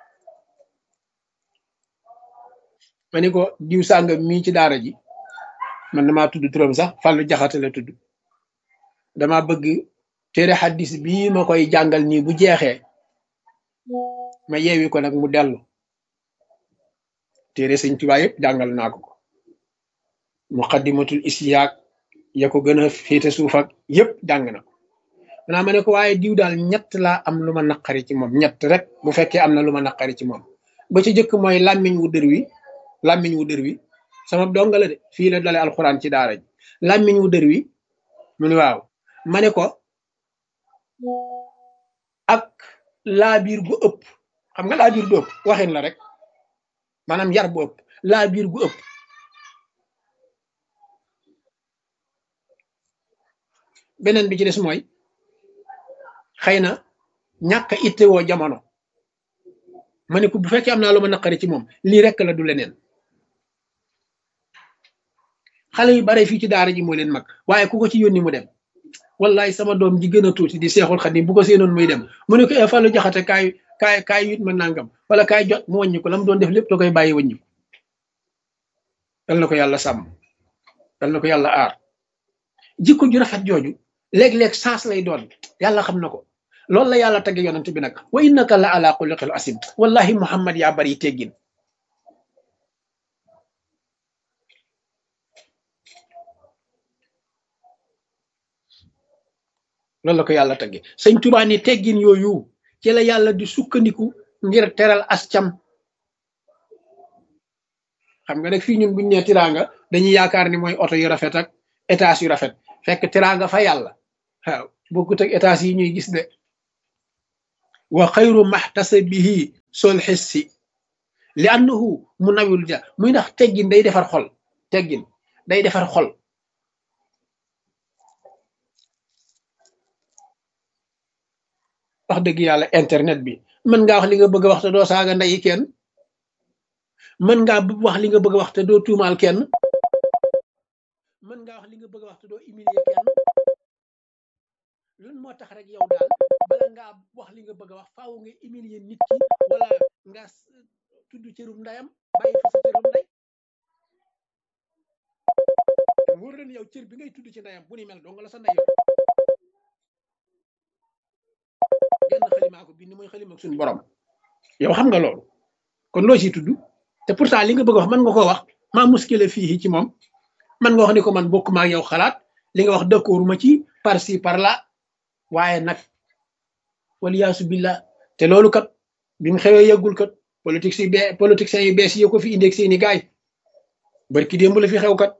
ma ni ko diw sàngam mii ci daara ji man damaa tudd turam sax Fàllu Jaxate la tudd dama bëgg téere xaddis bii ma koy jàngal nii bu jeexee ma yeewi ko nag mu dellu téere Sëñ Tuubaa yëpp jàngal naa ko muqaddimatul isyaak ya ko gën a féete suuf ak yëpp jàng na ko maanaam ma ne ko waaye diw daal ñett laa am lu ma naqari ci moom ñett rek bu fekkee am na lu ma naqari ci moom ba ci jëkk mooy làmmiñ wu dër wi sama donga la de fii la dale alxuraan ci daara ji làmmiñ wu dër wi mu ne waaw ma ne ko ak laabiir gu ëpp xam nga laabiir gu ëpp waxin la rek maanaam yar bu ëpp laabiir gu ëpp beneen bi ci des mooy xëy na ñàkk a ittewoo jamono ma ne ko bu fekkee am naa lu ma naqari ci moom lii rek la du leneen xale yu bare fii ci daara ji moo leen mag waaye ku ko ci yónni mu dem wallahi sama doom ji gën a tuuti di Seexul Xadim bu ko seenoon muy dem mu ne ko Fàllu Jaxate kaay yut ma nangam wala kaay jot mu wàññi ko la mu doon def lépp da koy bàyyi wàññi ko dal na ko yàlla sàmm dal na ko yàlla aar jikko ju rafet jooju léeg-léeg sens lay doon yàlla xam na ko loolu la yàlla tagge yonent bi nag wa innaka la ala xuluqil asim wallahi Muhammad yaa bari teggin loolu la ko yàlla tagge Sëñ Tuubaa ni teggin yooyu ci la yàlla di sukkandiku ngir teral ascam xam nga nag fii ñun buñ nee tiraanga dañuy yaakaar ni mooy oto yu rafet ak étage yu rafet fekk tiraanga fa yàlla waaw bokkut ak étage yi ñuy gis de wa xayru maxtasabihi sol xissi li annahu mu nawul ja muy ndax teggin day defar xol teggin day defar xol wax dëgg yàlla internet bi mën ngaa wax li nga bëgg a wax te doo saaga ndeyi kenn mën ngaa wax li nga bëgg a wax te doo tuumaal kenn mën ngaa wax li nga bëgg a wax te doo humilier kenn lan moo tax rek yow daal bala ngaa wax li nga bëgg a wax faaw nga humilier nit ki wala nga tudd cërum ndayam bàyyi fa sa cërum nday wóor leen yow cër bi ngay tudd ci ndayam bu ni mel dong la sa nday genn xalimaa ko bind mooy xalima ak suñu borom yow xam nga loolu kon loo ciy tudd te pourtant li nga bëgg a wax mën nga koo wax maa muskile fii ci moom man nga wax ni ko man bokk maa ak yow xalaat li nga wax d'accord ma ci par ci par là waaye nag waliyaasu billah te loolu kat bi mu xewee yëggul kat politiciens yu bees yi ko fi indee seeni gaay barki démb la fi xew kat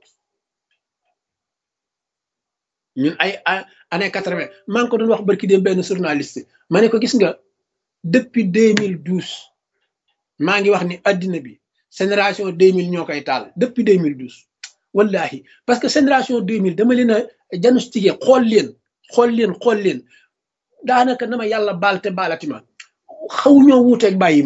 ñun ay année 80 maa ngi ko doon wax barki démb benn journaliste ma ne ko gis nga depuis 2012 maa ngi wax ni addina bi génération 2000 ñoo koy taal depuis 2012 wallahi parce que génération 2000 dama leen a diagnostiqué xool leen daanaka na ma yàlla baal te baalati ma xaw ñoo wuuteeg bàyyi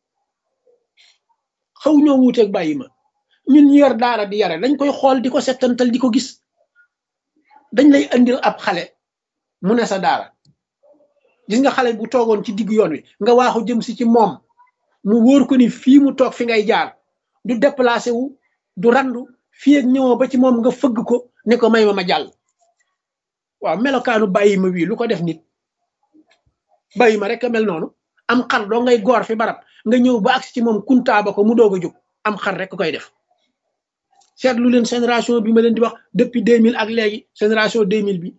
ma ñun ñu yor daara di yare dañ koy xool di ko settantal di ko gis dañ lay andil ab xale mu ne sa daara gis nga xale bu toogoon ci diggu yoon wi nga waaxu jëm si ci moom mu wóor ko ni fii mu toog fi ngay jaar du déplacé wu du randu fii ak ñëwoo ba ci moom nga fëgg ko ne ko may ma jàll waaw melokaanu bàyyi ma wii lu ko def nit bàyyi ma rek a mel noonu am xar doo ngay goor fi barab nga ñëw ba agsi ci moom kuntaaba ko mu doog a jóg am xar rek koy def seetlu leen génération bi ma leen di wax depuis 2000 ak léegi génération 2000 bi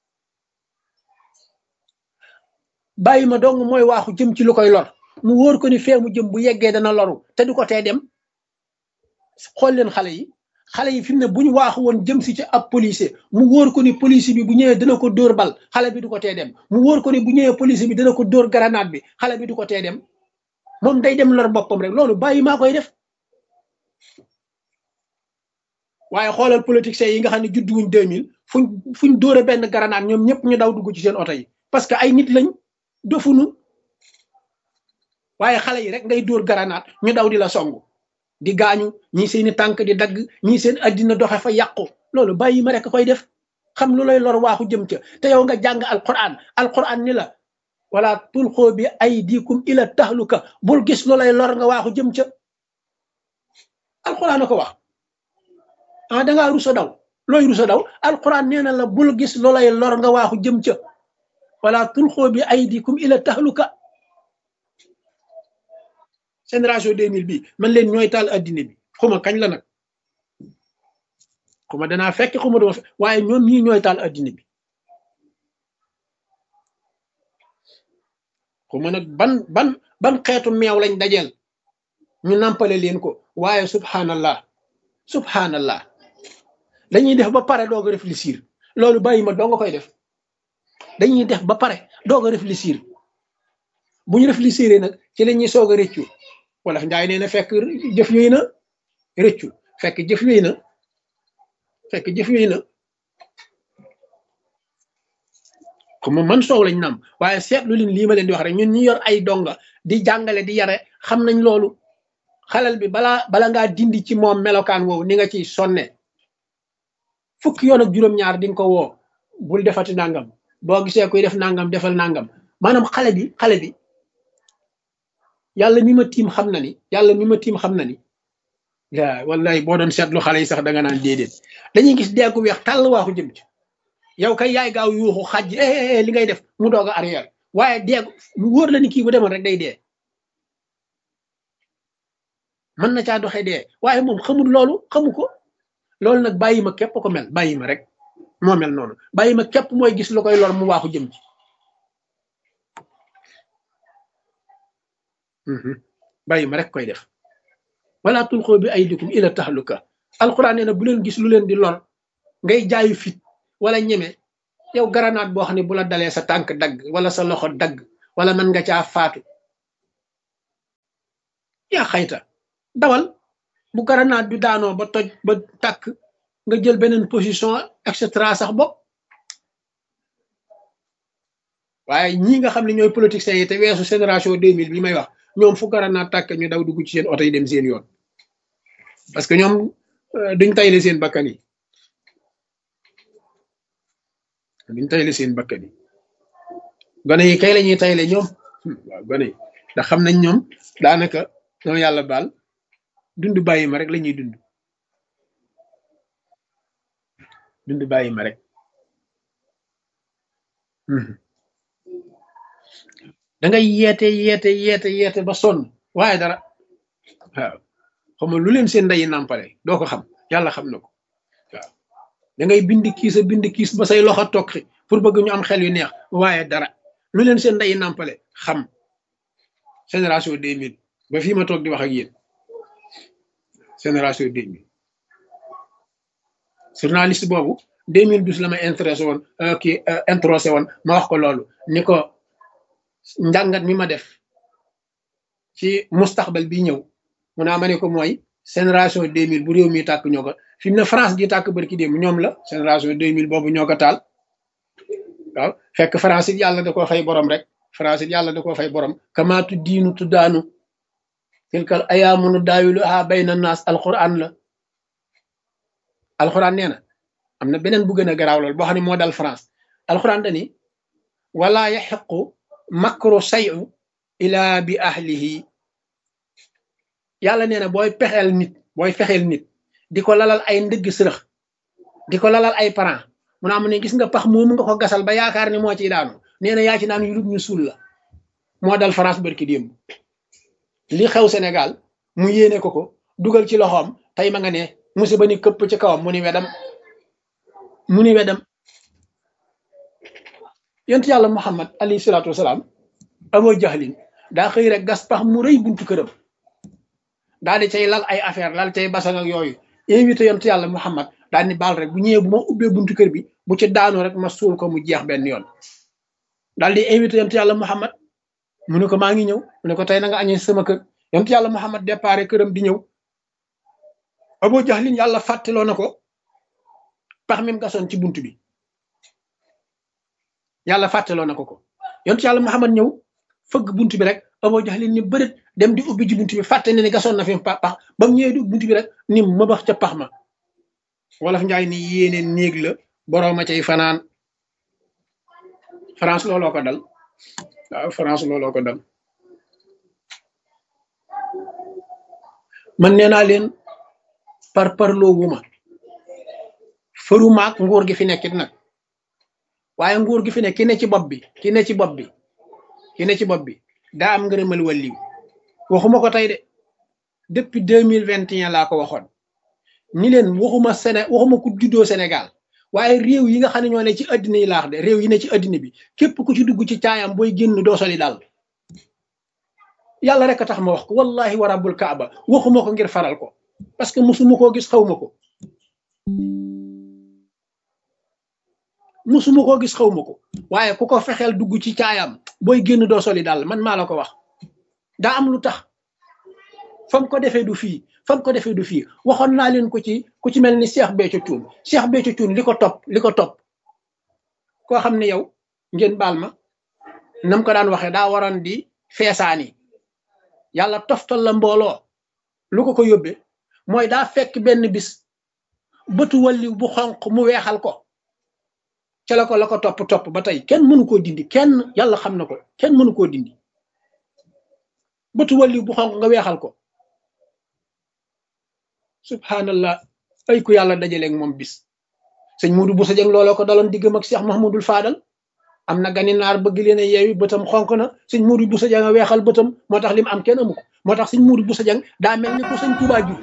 bàyyi ma dong mooy waaxu jëm ci lu koy lor mu wóor ko ni fee mu jëm bu yeggee dana loru te du ko tee dem xool leen xale yi fi mu ne bu ñu waaxu woon jëm si ci ab policier mu wóor ko ni policier bi bu ñëwee dana ko dóor bal xale bi du ko tee dem mu wóor ko ni bu ñëwee policier bi dana ko dóor grenade bi xale bi du ko tee dem moom day dem lor boppam rek loolu bàyyi maa koy def waaye xoolal politiciens yi nga xam ne judduwuñ 2000 fuñ dóore benn grenade ñoom ñëpp ñu daw dugg ci seen oto yi parce que ay nit lañ dofunu waaye xale yi rek ngay dóor grenade ñu daw di la songu di gaañu ñii seeni tànk di dagg ñii seen addina doxe fa yàqu loolu bàyyi ma rek koy def xam lu lay lor waaxu jëm ca te yow nga jàng alquran ni la wala tulxoo bi aydikum ila tahluka bul gis lu lay lor nga waaxu jëm ca alquran a ko wax dangaa rusa daw looy rusa daw alquran nee na la bul gis lu lay lor nga waaxu jëm ca wala tulxoo bi aydikum ila tahluka génération 2000 bi man leen ñooy taal addina bi xuma kañ la nag xuma danaa fekk xuma duma fekk waaye ñoom ñii ñooy taal addina bi xuma nag ban xeetu meew lañ dajeel ñu nampale leen ko waaye subhanallah dañuy def ba pare doog a réfléchir loolu bàyyi ma doo nga koy def dañuy def ba pare doog a réfléchir bu ñu réfléchir nag ci la ñuy soog a rëccu wala njaay nee na fekk jëf yooyu na rëccu fekk jëf yooyu na comme man soow lañ nam waaye seetlu leen lii ma leen di wax rek ñun ñi yor ay donga di jàngale di yare xam nañ loolu xalal bi bala ngaa dindi ci moom melokaan woowu ni nga ciy sonne fukki yoon ak juróom-ñaar di nga ko woo bul defati nangam boo gisee kuy def nangam defal nangam maanaam xale bi yàlla mi ma tiim xam na ni wallahi boo doon seetlu xale yi sax da nga naan déedéet dañuy gis deeku weex tàll waaxu jëm ci yow kay yaay gaaw yuuxu xaj li ngay def mu doog a arrière waaye deegu mu wóor la ni kii bu demoon rek day dee mën na caa doxee dee waaye moom xamul loolu xamu ko loolu nag bàyyi ma képp ko mel bàyyi ma rek moo mel noonu bàyyi ma képp mooy gis lu koy lor mu waaxu jëm ci bàyyi ma rek koy def wala tulqoo bi aydikum ila tahluka alquran nee na bu leen gis lu leen di lor ngay jaayu fit wala ñeme yow garanaat boo xam ne bu la dalee sa tànk dagg wala sa loxo dagg wala mën nga caa faatu yaa xayta dawal bu grenade bi daanoo ba toj ba tàkk nga jël beneen position et cetera sax bopp waaye ñii nga xam ne ñooy politiciens yi te weesu génération 2000 bi may wax ñoom fu grenade tàkk ñu daw dugg ci seen oto yi dem seen yoon parce que ñoom duñ tayle seen bakkan yi duñ tayle seen bakkan yi gone yi kay la ñuy tayle ñoom waaw gone yi ndax xam nañ ñoom daanaka ñoom yàlla baal dund bàyyi ma rek la ñuy dund bàyyi ma rek da ngay yeete ba sonn waaye dara waaw xam nga lu leen seen ndeyi nàmpale doo ko xam yàlla xam na ko waaw da ngay bind kiis ba say loxo tokki pour bëgg ñu am xel yu neex waaye dara lu leen seen ndeyi nàmpale xam génération 2000 ba fii ma toog di wax ak yéen génération 2000 journaliste boobu 2012 la ma intéressé woon introsé woon ma wax ko loolu ni ko njàngat mi ma def ci mustaxbal bi ñëw mu naa ma ne ko mooy génération 2000 bu réew mi tàkk ñoo ko fi mu ne France gi tàkk barki démb ñoom la génération 2000 boobu ñoo ko taal waaw fekk France it yàlla da koo fay borom rek France it yàlla da koo fay borom kamaatu diinu tuddaanu tilkal ayaamunu daawiluha bayna naas alquran la alquran nee na am na beneen bu gën a garaaw lool boo xam ne moo dal France alquran dani wala yaxiqu makru sayu ila bi ahlihi yàlla nee na booy fexeel nit di ko lalal ay ndëgg sërëx di ko lalal ay parents mu naa mu ne gis nga pax moomu nga ko gasal ba yaakaar ni moo ciy daanu nee na yaa ci naan yu ñu suul la moo dal France barki démb li xew Sénégal mu yéene ko dugal ci loxoom tey ma nga ne musiba ni këpp ci kawam mu ni wedam yonent yàlla Muhammad alayhi salaatu wasalaam Abu Jahlin daa xëy rek gas pax mu rëy buntu këram daal di cay lal ay affaire lal cay basan ak yooyu invité yonent yàlla Muhammad daal ni baal rek bu ñëwee bu ma ubbee buntu kër bi bu ci daanu rek ma suul ko mu jeex benn yoon daal di invité yonent yàlla Muhammad mu ne ko maa ngi ñëw mu ne ko tey na nga añee sama kër yonent yàlla Muhammad déparé këram di ñëw Abu Jahlin yàlla fàttaloo na ko pax mi mu gasoon ci buntu bi yàlla fàttaloo na ko yonent yàlla Muhammad ñëw fëgg buntu bi rek Abu Jahlin ni bërët dem di ubbi ci buntu bi fàtte ne ni gasoon na fi pax ba mu ñëwee di buntu bi rek ni ma bax ca pax ma wolof njaay ni yéene néeg la borooma cay fanaan France looloo ko dal waaw France looloo ko dal man nee naa leen parloo wuma fëru maak nguur gi fi nekkit nag waaye nguur gi fi nekk ki ne ci bopp bi daa am ngërëmal wàlliw waxuma ko tey de depuis 2021 laa ko waxoon ni leen waxuma ku juddoo Sénégal waaye réew yi nga xam ne ñoo ne ci addina yi laax de réew yi ne ci addina bi képp ku ci dugg ci caayam booy génn doo soli daal yàlla rek a tax ma wax ko wallahi wa rabbul kaaba waxuma ko ngir faral ko parce que musuma koo gis xawma ko waaye ku ko fexeel dugg ci caayam booy génn doo soli daal man maa la ko wax daa am lu tax fam ko defee du fii waxoon naa leen ku ci mel ni Cheikh Béthio Thioune li ko topp koo xam ne yow ngeen baal ma nam ko daan waxee daa waroon di feesaani yàlla toftal la mbooloo lu ko yóbbee mooy daa fekk benn bis bëtu walliw bu xonq mu weexal ko ca la ko topp ba tey kenn mënu koo dindi kenn yàlla xam na ko kenn mënu koo dindi bëtu walliw bu xonq nga weexal ko subhanallah ay ku yàlla dajaleeg moom bis sëñ Modou Bousso Dieng looloo ko daloon diggam ak Cheikh Mahmoudul Fadal am na gani naar bëgg leen a yeewi bëtam xonk na sëñ Modou Bousso Dieng a weexal bëtam moo tax li mu am kenn amu ko moo tax sëñ Modou Bousso Dieng daa mel ni ko sëñ Touba jur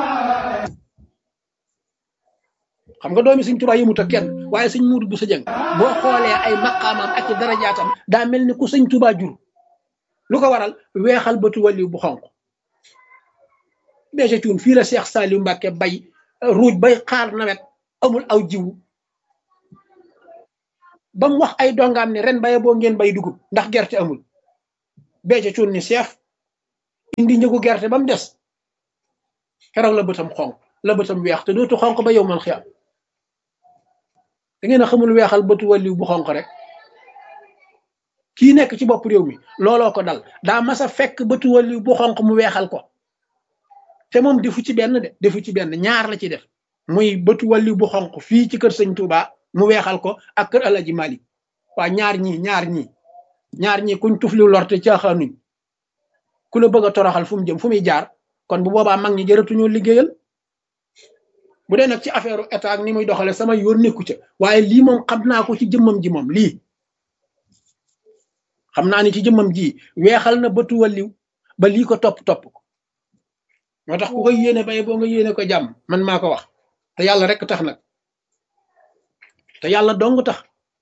xam nga doomi sëñ Touba yëmut ak kenn waaye sëñ Modou Bousso Dieng boo xoolee ay maqaamam ak ci darajaatam daa mel ni ku sëñ Touba jur lu ko waral weexal bëtu waliw bu xonk Béthio Thioune fii la Cheikh Saliou Mbacké bay ruuj bay xaar nawet amul aw jiwu ba mu wax ay dongaam ne ren baye boo ngeen bay dugub ndax gerte amul beeca cuun ni seef indi njëgu gerte ba mu des keroog la bëtam xonq la bëtam weex te dootu xonq ba yow man xiyam da ngeen a xamul weexal bëtu wàlliw bu xonq rek kii nekk ci bopp réew mi looloo ko dal daa mas a fekk bëtu wàlliw bu xonq mu weexal ko te moom defu ci benn de defu ci benn ñaar la ci def muy bëtu wàlliw bu xonq fii ci kër sëñ Touba mu weexal ko ak kër Alaji Malik waa ñaar ñii kuñ tufli lorte caaxaanuñ ku la bëgg a toroxal fu mu jëm fu muy jaar kon bu boobaa mag ñi jërëtuñoo liggéeyal bu dee nag ci affaire état ak ni muy doxale sama yoon nekku ca waaye lii moom xam naa ko ci jëmmam ji moom lii xam naa ni ci jëmmam ji weexal na bëtu wàlliw ba lii ko topp ko moo tax ku ko yéene bay boo nga yéene ko jàmm man maa ko wax te yàlla rek tax nag te yàlla dong tax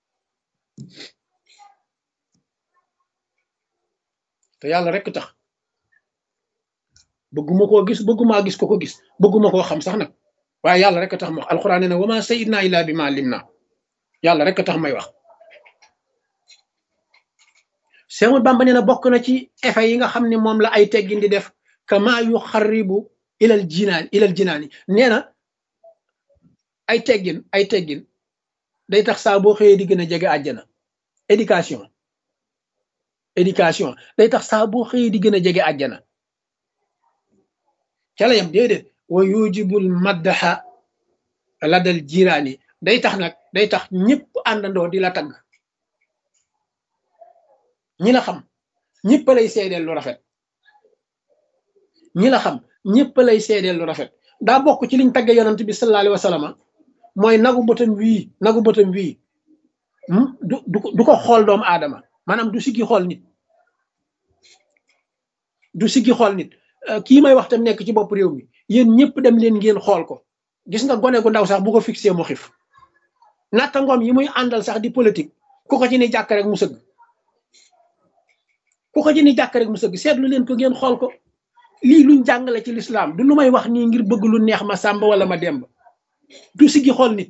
te yàlla rek tax bëgguma koo gis bëggumaa gis ko gis bëgguma koo xam sax nag waaye yàlla rek tax ma wax alxuraan nee na wama sayidna illa bi ma lim na yàlla rek tax may wax Seexul Bamba nee na bokk na ci effet yi nga xam ne moom la ay teggin di def kama yu xaribu ilal jinaani nee na ay teggin day tax saa boo xëyee di gën a jege àjjana éducation day tax saa boo xëyee di gën a jege àjjana ca la yam déedéet wa yujibul maddaxa ladal jiraani day tax ñëpp àndandoo di la tagg ñi la xam ñëpp lay seedeel lu rafet ñi la xam ñëpp lay seedeel lu rafet daa bokk ci liñ tagge yonent bi sallallahu alayhi wa sallam mooy nagu bëtam wii du ko xool doomu aadama maanaam du siggi xool nit kii may wax tam nekk ci bopp réew mi yéen ñëpp dem leen ngeen xool ko gis nga gone gu ndaw sax bu ko fixé mu xif natta ngoom yi muy àndal sax di politique ku ko ci ni jàkk rek mu sëgg seetlu leen ko ngeen xool ko lii luñ jàngale ci lislaam du lu may wax nii ngir bëgg lu neex ma sàmba wala ma demb du siggi xool nit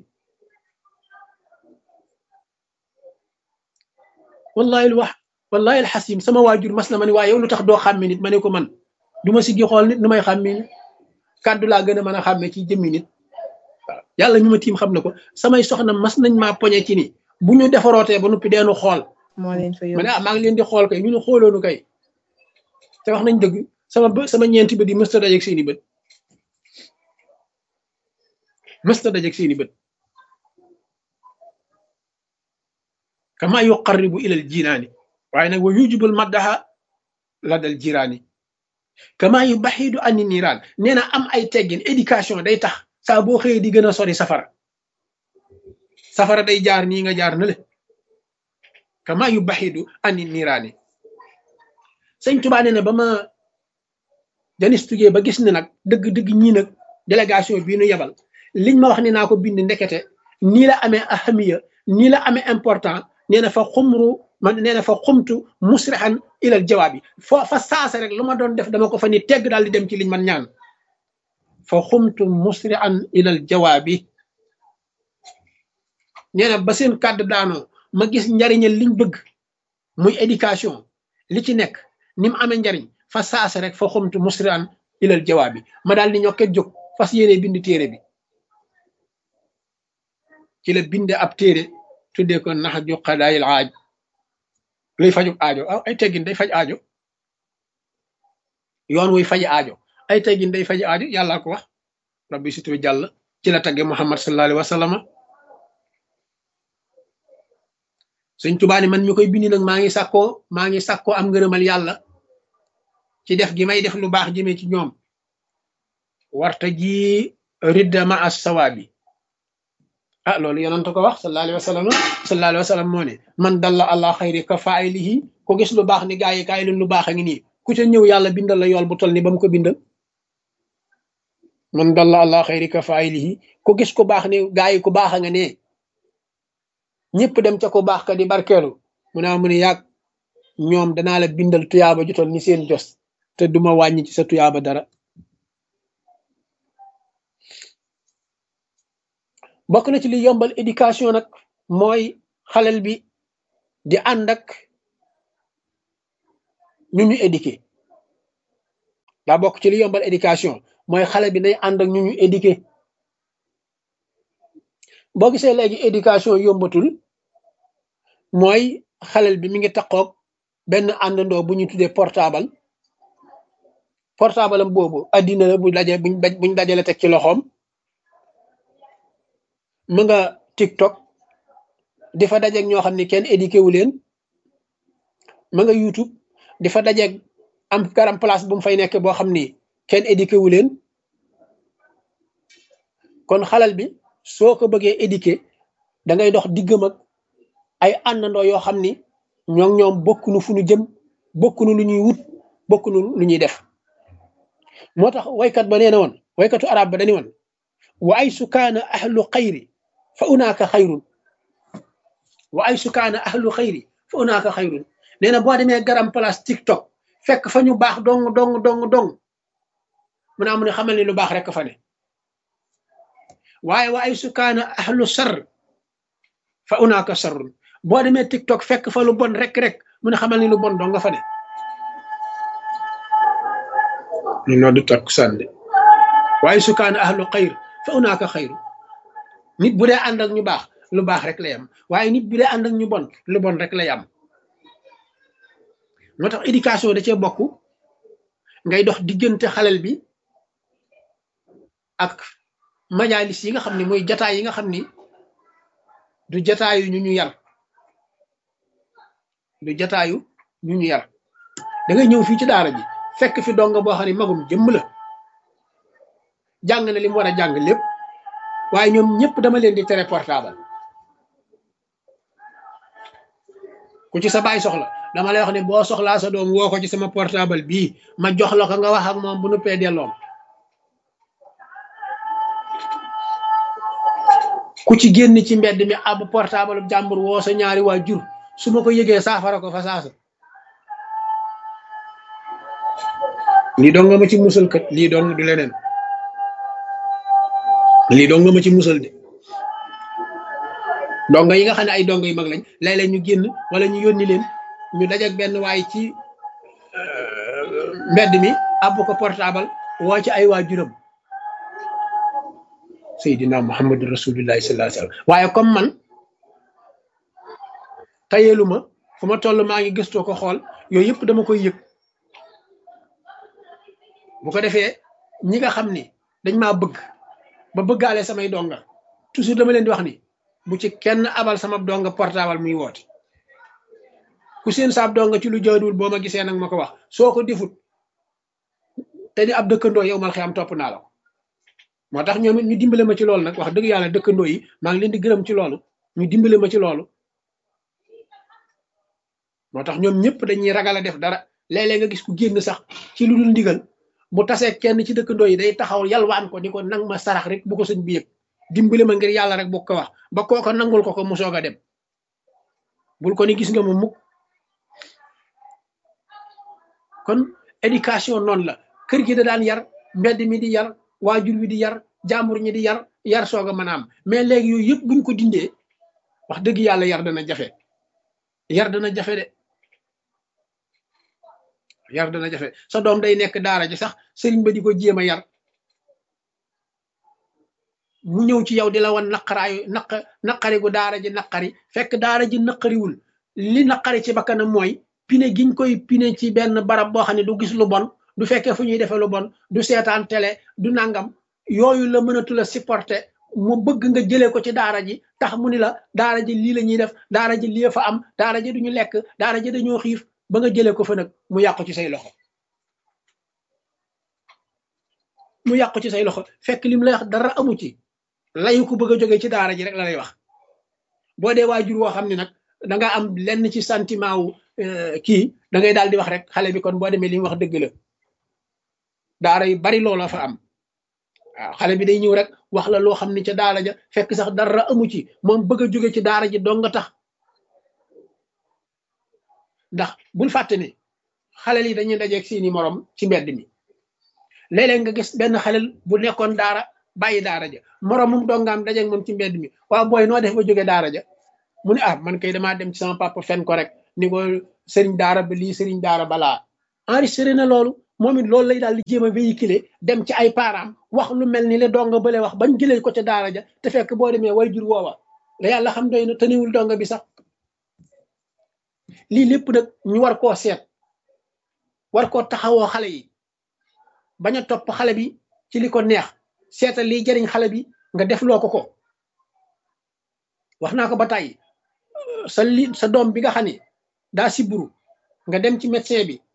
wallahi alxasim sama waajur mas na ma ne waaye yow lu tax doo xàmme nit ma ne ko man du ma siggi xool nit nu may xàmme nit kàddu laa gën a mën a xàmme ci jëmmi nit waaw yàlla ñu ma tiim xam na ko samay soxna mas nañ maa poñe ci ni bu ñu defarootee ba noppi deenu xool ma ne maa ngi leen di xool kay ñu ne xooloonu kay te wax nañ dëgg sama ñeenti bët yi mësta dajeeg seeni bët kama yuqarribu ilal jinaani waaye nag wa yujibul maddaha ladal jiraani kama yu baxidu ani niiraan nee na am ay teggin éducation day tax saa boo xëyee di gën a sori safara day jaar nii nga jaar na le kama yu baxidu ani niiraani sëñ Tuubaa nee na ba ma janistugee ba gis ne nag dëgg ñii nag délégation bii nu yebal liñ ma wax ne naa ko bind ndekete nii la amee ahamiya nii la amee important nee na fa xumtu musrihan ilal jawaabi fa saasa rek lu ma doon def dama ko fa ni tegg daal di dem ci liñ man ñaan fa xumtu musrihan ilal jawaabi nee na ba seen kàddu daanoo ma gis njariñal liñ bëgg muy éducation li ci nekk ni mu amee njariñ fa saasa rek fa xumtu musrihan ilal jawaabi ma daal di ñokket jóg fas yéene bind téere bi ci la binde ab téere tuddee ko naxju qadaayil aaj luy fajub aajo ay teggin day faj aajo yoon wuy faji aajo ay teggin day faji aajo yàllaa ko wax rabbi situ jàll ci la tagge muhammad sallallahu alayhi wa sallam Sëñ Tuubaa ni man mi koy bindi nag maa ngi sàkkoo am ngërëmal yàlla ci def gi may def lu baax jëmee ci ñoom warta ji ridda ma as sawaabi loolu yonent ko wax sallallahu alayhi wa sallam moo ne man dalla ala xayri ka faa'ilihi ko gis lu baax ni gaa yi kaay leen lu baax a ngi nii ku ca ñëw yàlla bindal la yool bu toll ni ba mu ko bindal man dalla ala xayri ka faa'ilihi ko gis ku baax ni gaa yi ku baax a nga ne ñëpp dem ca ko baax ka di barkeelu mu ne yàgg ñoom danaa la bindal tuyaaba ju toll ni seen jos te duma wàññi ci sa tuyaaba dara bokk na ci li yombal éducation nag mooy xalel bi di ànd ak ñu éduqué daa bokk ci li yombal éducation mooy xale bi day ànd ak ñu éduqué boo gisee léegi éducation yombatul mooy xalel bi mi ngi takkoog benn àndandoo bu ñu tuddee portable am boobu addina la buñ dajale teg ci loxoom mu nga TikTok di fa dajeeg ñoo xam ne kenn éduqué wu leen ma nga YouTube di fa dajeeg am garam place bu mu fay nekk boo xam ni kenn éduqué wu leen kon xalal bi soo ko bëggee éduqué da ngay dox diggam ak ay àndandoo yoo xam ni ñoom bokkunu fu ñu jëm bokkunu lu ñuy wut bokkunu lu ñuy def moo tax waykat ba nee na woon waykatu arab ba dani woon wa ay sukaana ahlu xayri fa unaaka xayrun wa ay sukaana ahlu xayri fa unaaka xayrun nee na boo demee garam place TikTok fekk fa ñu baax dong mu naa mu ne xamal ni lu baax rek fa ne waaye wa ay sukaana ahlu sar fa unaaka sarrun boo demee TikTok fekk fa lu bon rek mu ne xamal ni lu bon dong nga fa ne ñu noo du takk sànde waaye sukaana ahlu xayr fa unaaka xayru nit bu dee ànd ak ñu baax lu baax rek lay am waaye nit bu dee ànd ak ñu bon lu bon rek lay am moo tax éducation da cee bokk ngay dox diggante xalel bi ak majalis yi nga xam ne mooy jataay yi nga xam ni du jataayu ñu yar du jataayu ñu yar da ngay ñëw fii ci daara ji fekk fi donga boo xam ne magum jëmm la jàng na li mu war a jàng lépp waaye ñoom ñëpp dama leen di tere portable ku ci sa baay soxla dama lay wax ne boo soxlaa sa doom woo ko ci sama portable bii ma jox la ko nga wax ak moom bu nu pee delloom ku ci génn ci mbedd mi ab portable jàmbur woo sa ñaari waajur su ma ko yëgee saafara ko fa saasa lii dong nga ma ci musal kat lii dong du leneen lii dong nga ma ci musal de donga yi nga xam ne ay donga yu mag lañ léeg-léeg ñu génn wala ñu yónni leen ñu dajak benn waay ci mbedd mi àbb ko portable woo ci ay waajuram Seydina Muhammadu Rasulullahi sallallahu alayhi wasallam waaye comme man tayeelu ma fu ma toll maa ngi gëstoo ko xool yooyu yëpp dama koy yëg bu ko defee ñi nga xam ni dañ maa bëgg ba bëggaale samay donga toujours dama leen di wax ni bu ci kenn abal sama donga portable muy woote ku seen saab donga ci lu jaaduwul boo ma gisee nag ma ko wax soo ko defut te di ab dëkkandoo yow mal xiyam topp naa la ko moo tax ñoom it ñu dimbale ma ci loolu nag wax dëgg yàlla dëkkandoo yi maa ngi leen di gërëm ci loolu ñu dimbale ma ci loolu moo tax ñoom ñëpp dañuy ragal a def dara léeg-léeg nga gis ku génn sax ci lu dul ndigal bu tasee kenn ci dëkkandoo yi day taxaw yalwaan ko ni ko nang ma sarax rek bu ko sëñ bi yëg dimbale ma ngir yàlla rek bu ko wax ba kooko nangul ko mu soog a dem bul ko ni gis nga ma mukk kon éducation noonu la kër gi da daan yar mbedd mi di yar waajur wi di yar jàmbur ñi di yar soog a mën a am mais léegi yooyu yëpp buñ ko dindee wax dëgg yàlla yar dana jafe de yar dana jafe sa doom day nekk daara ji sax sëriñ ba di ko jéem a yar mu ñëw ci yow di la wan naqari gu daara ji naqari fekk daara ji naqariwul li naqari ci bakkanam mooy pine giñ koy pine ci benn barab boo xam ne du gis lu bon du fekkee fu ñuy defee lu bon du seetaan télé du nangam yooyu la mënatul a supporter mu bëgg nga jëlee ko ci daara ji tax mu ni la daara ji lii la ñuy def daara ji lii fa am daara ji duñu lekk daara ji dañoo xiif ba nga jëlee ko fa nag mu yàqu ci say loxo fekk lim lay wax dara amu ci layu ko bëgg a jógee ci daara ji rek la lay wax boo dee waajur woo xam ne nag da nga am lenn ci sentiment wu kii da ngay daal di wax rek xale bi kon boo demee li mu wax dëgg la daara yu bari looloo fa am waaw xale bi day ñëw rek wax la loo xam ne ca daara ja fekk sax dara amu ci moom bëgg a jóge ci daara ji dong nga tax ndax bul fàtte ni xalel yi dañuy dajeeg seeni morom ci mbedd mi léeg-léeg nga gis benn xalel bu nekkoon daara bàyyi daara ja moromum dongaam dajeeg moom ci mbedd mi waaw booy noo def ba jóge daara ja mu ne man kay damaa dem ci sama papa fen ko rek ni ko sëriñ daara ba lii sëriñ daara balaa enregistré na loolu moom it loolu lay daal di jéem a véhiculer dem ci ay parents wax lu mel ni le donga bële wax bañ jëlee ko ca daara ja te fekk boo demee way jur woowa la yàlla xam doy na tëniwul donga bi sax. lii lépp nag ñu war koo seet war koo taxawoo xale yi bañ a topp xale bi ci li ko neex seetal liy jariñ xale bi nga def loo ko wax naa ko ba tàyyi sa doom bi nga xam ne daa siburu nga dem ci médecin bi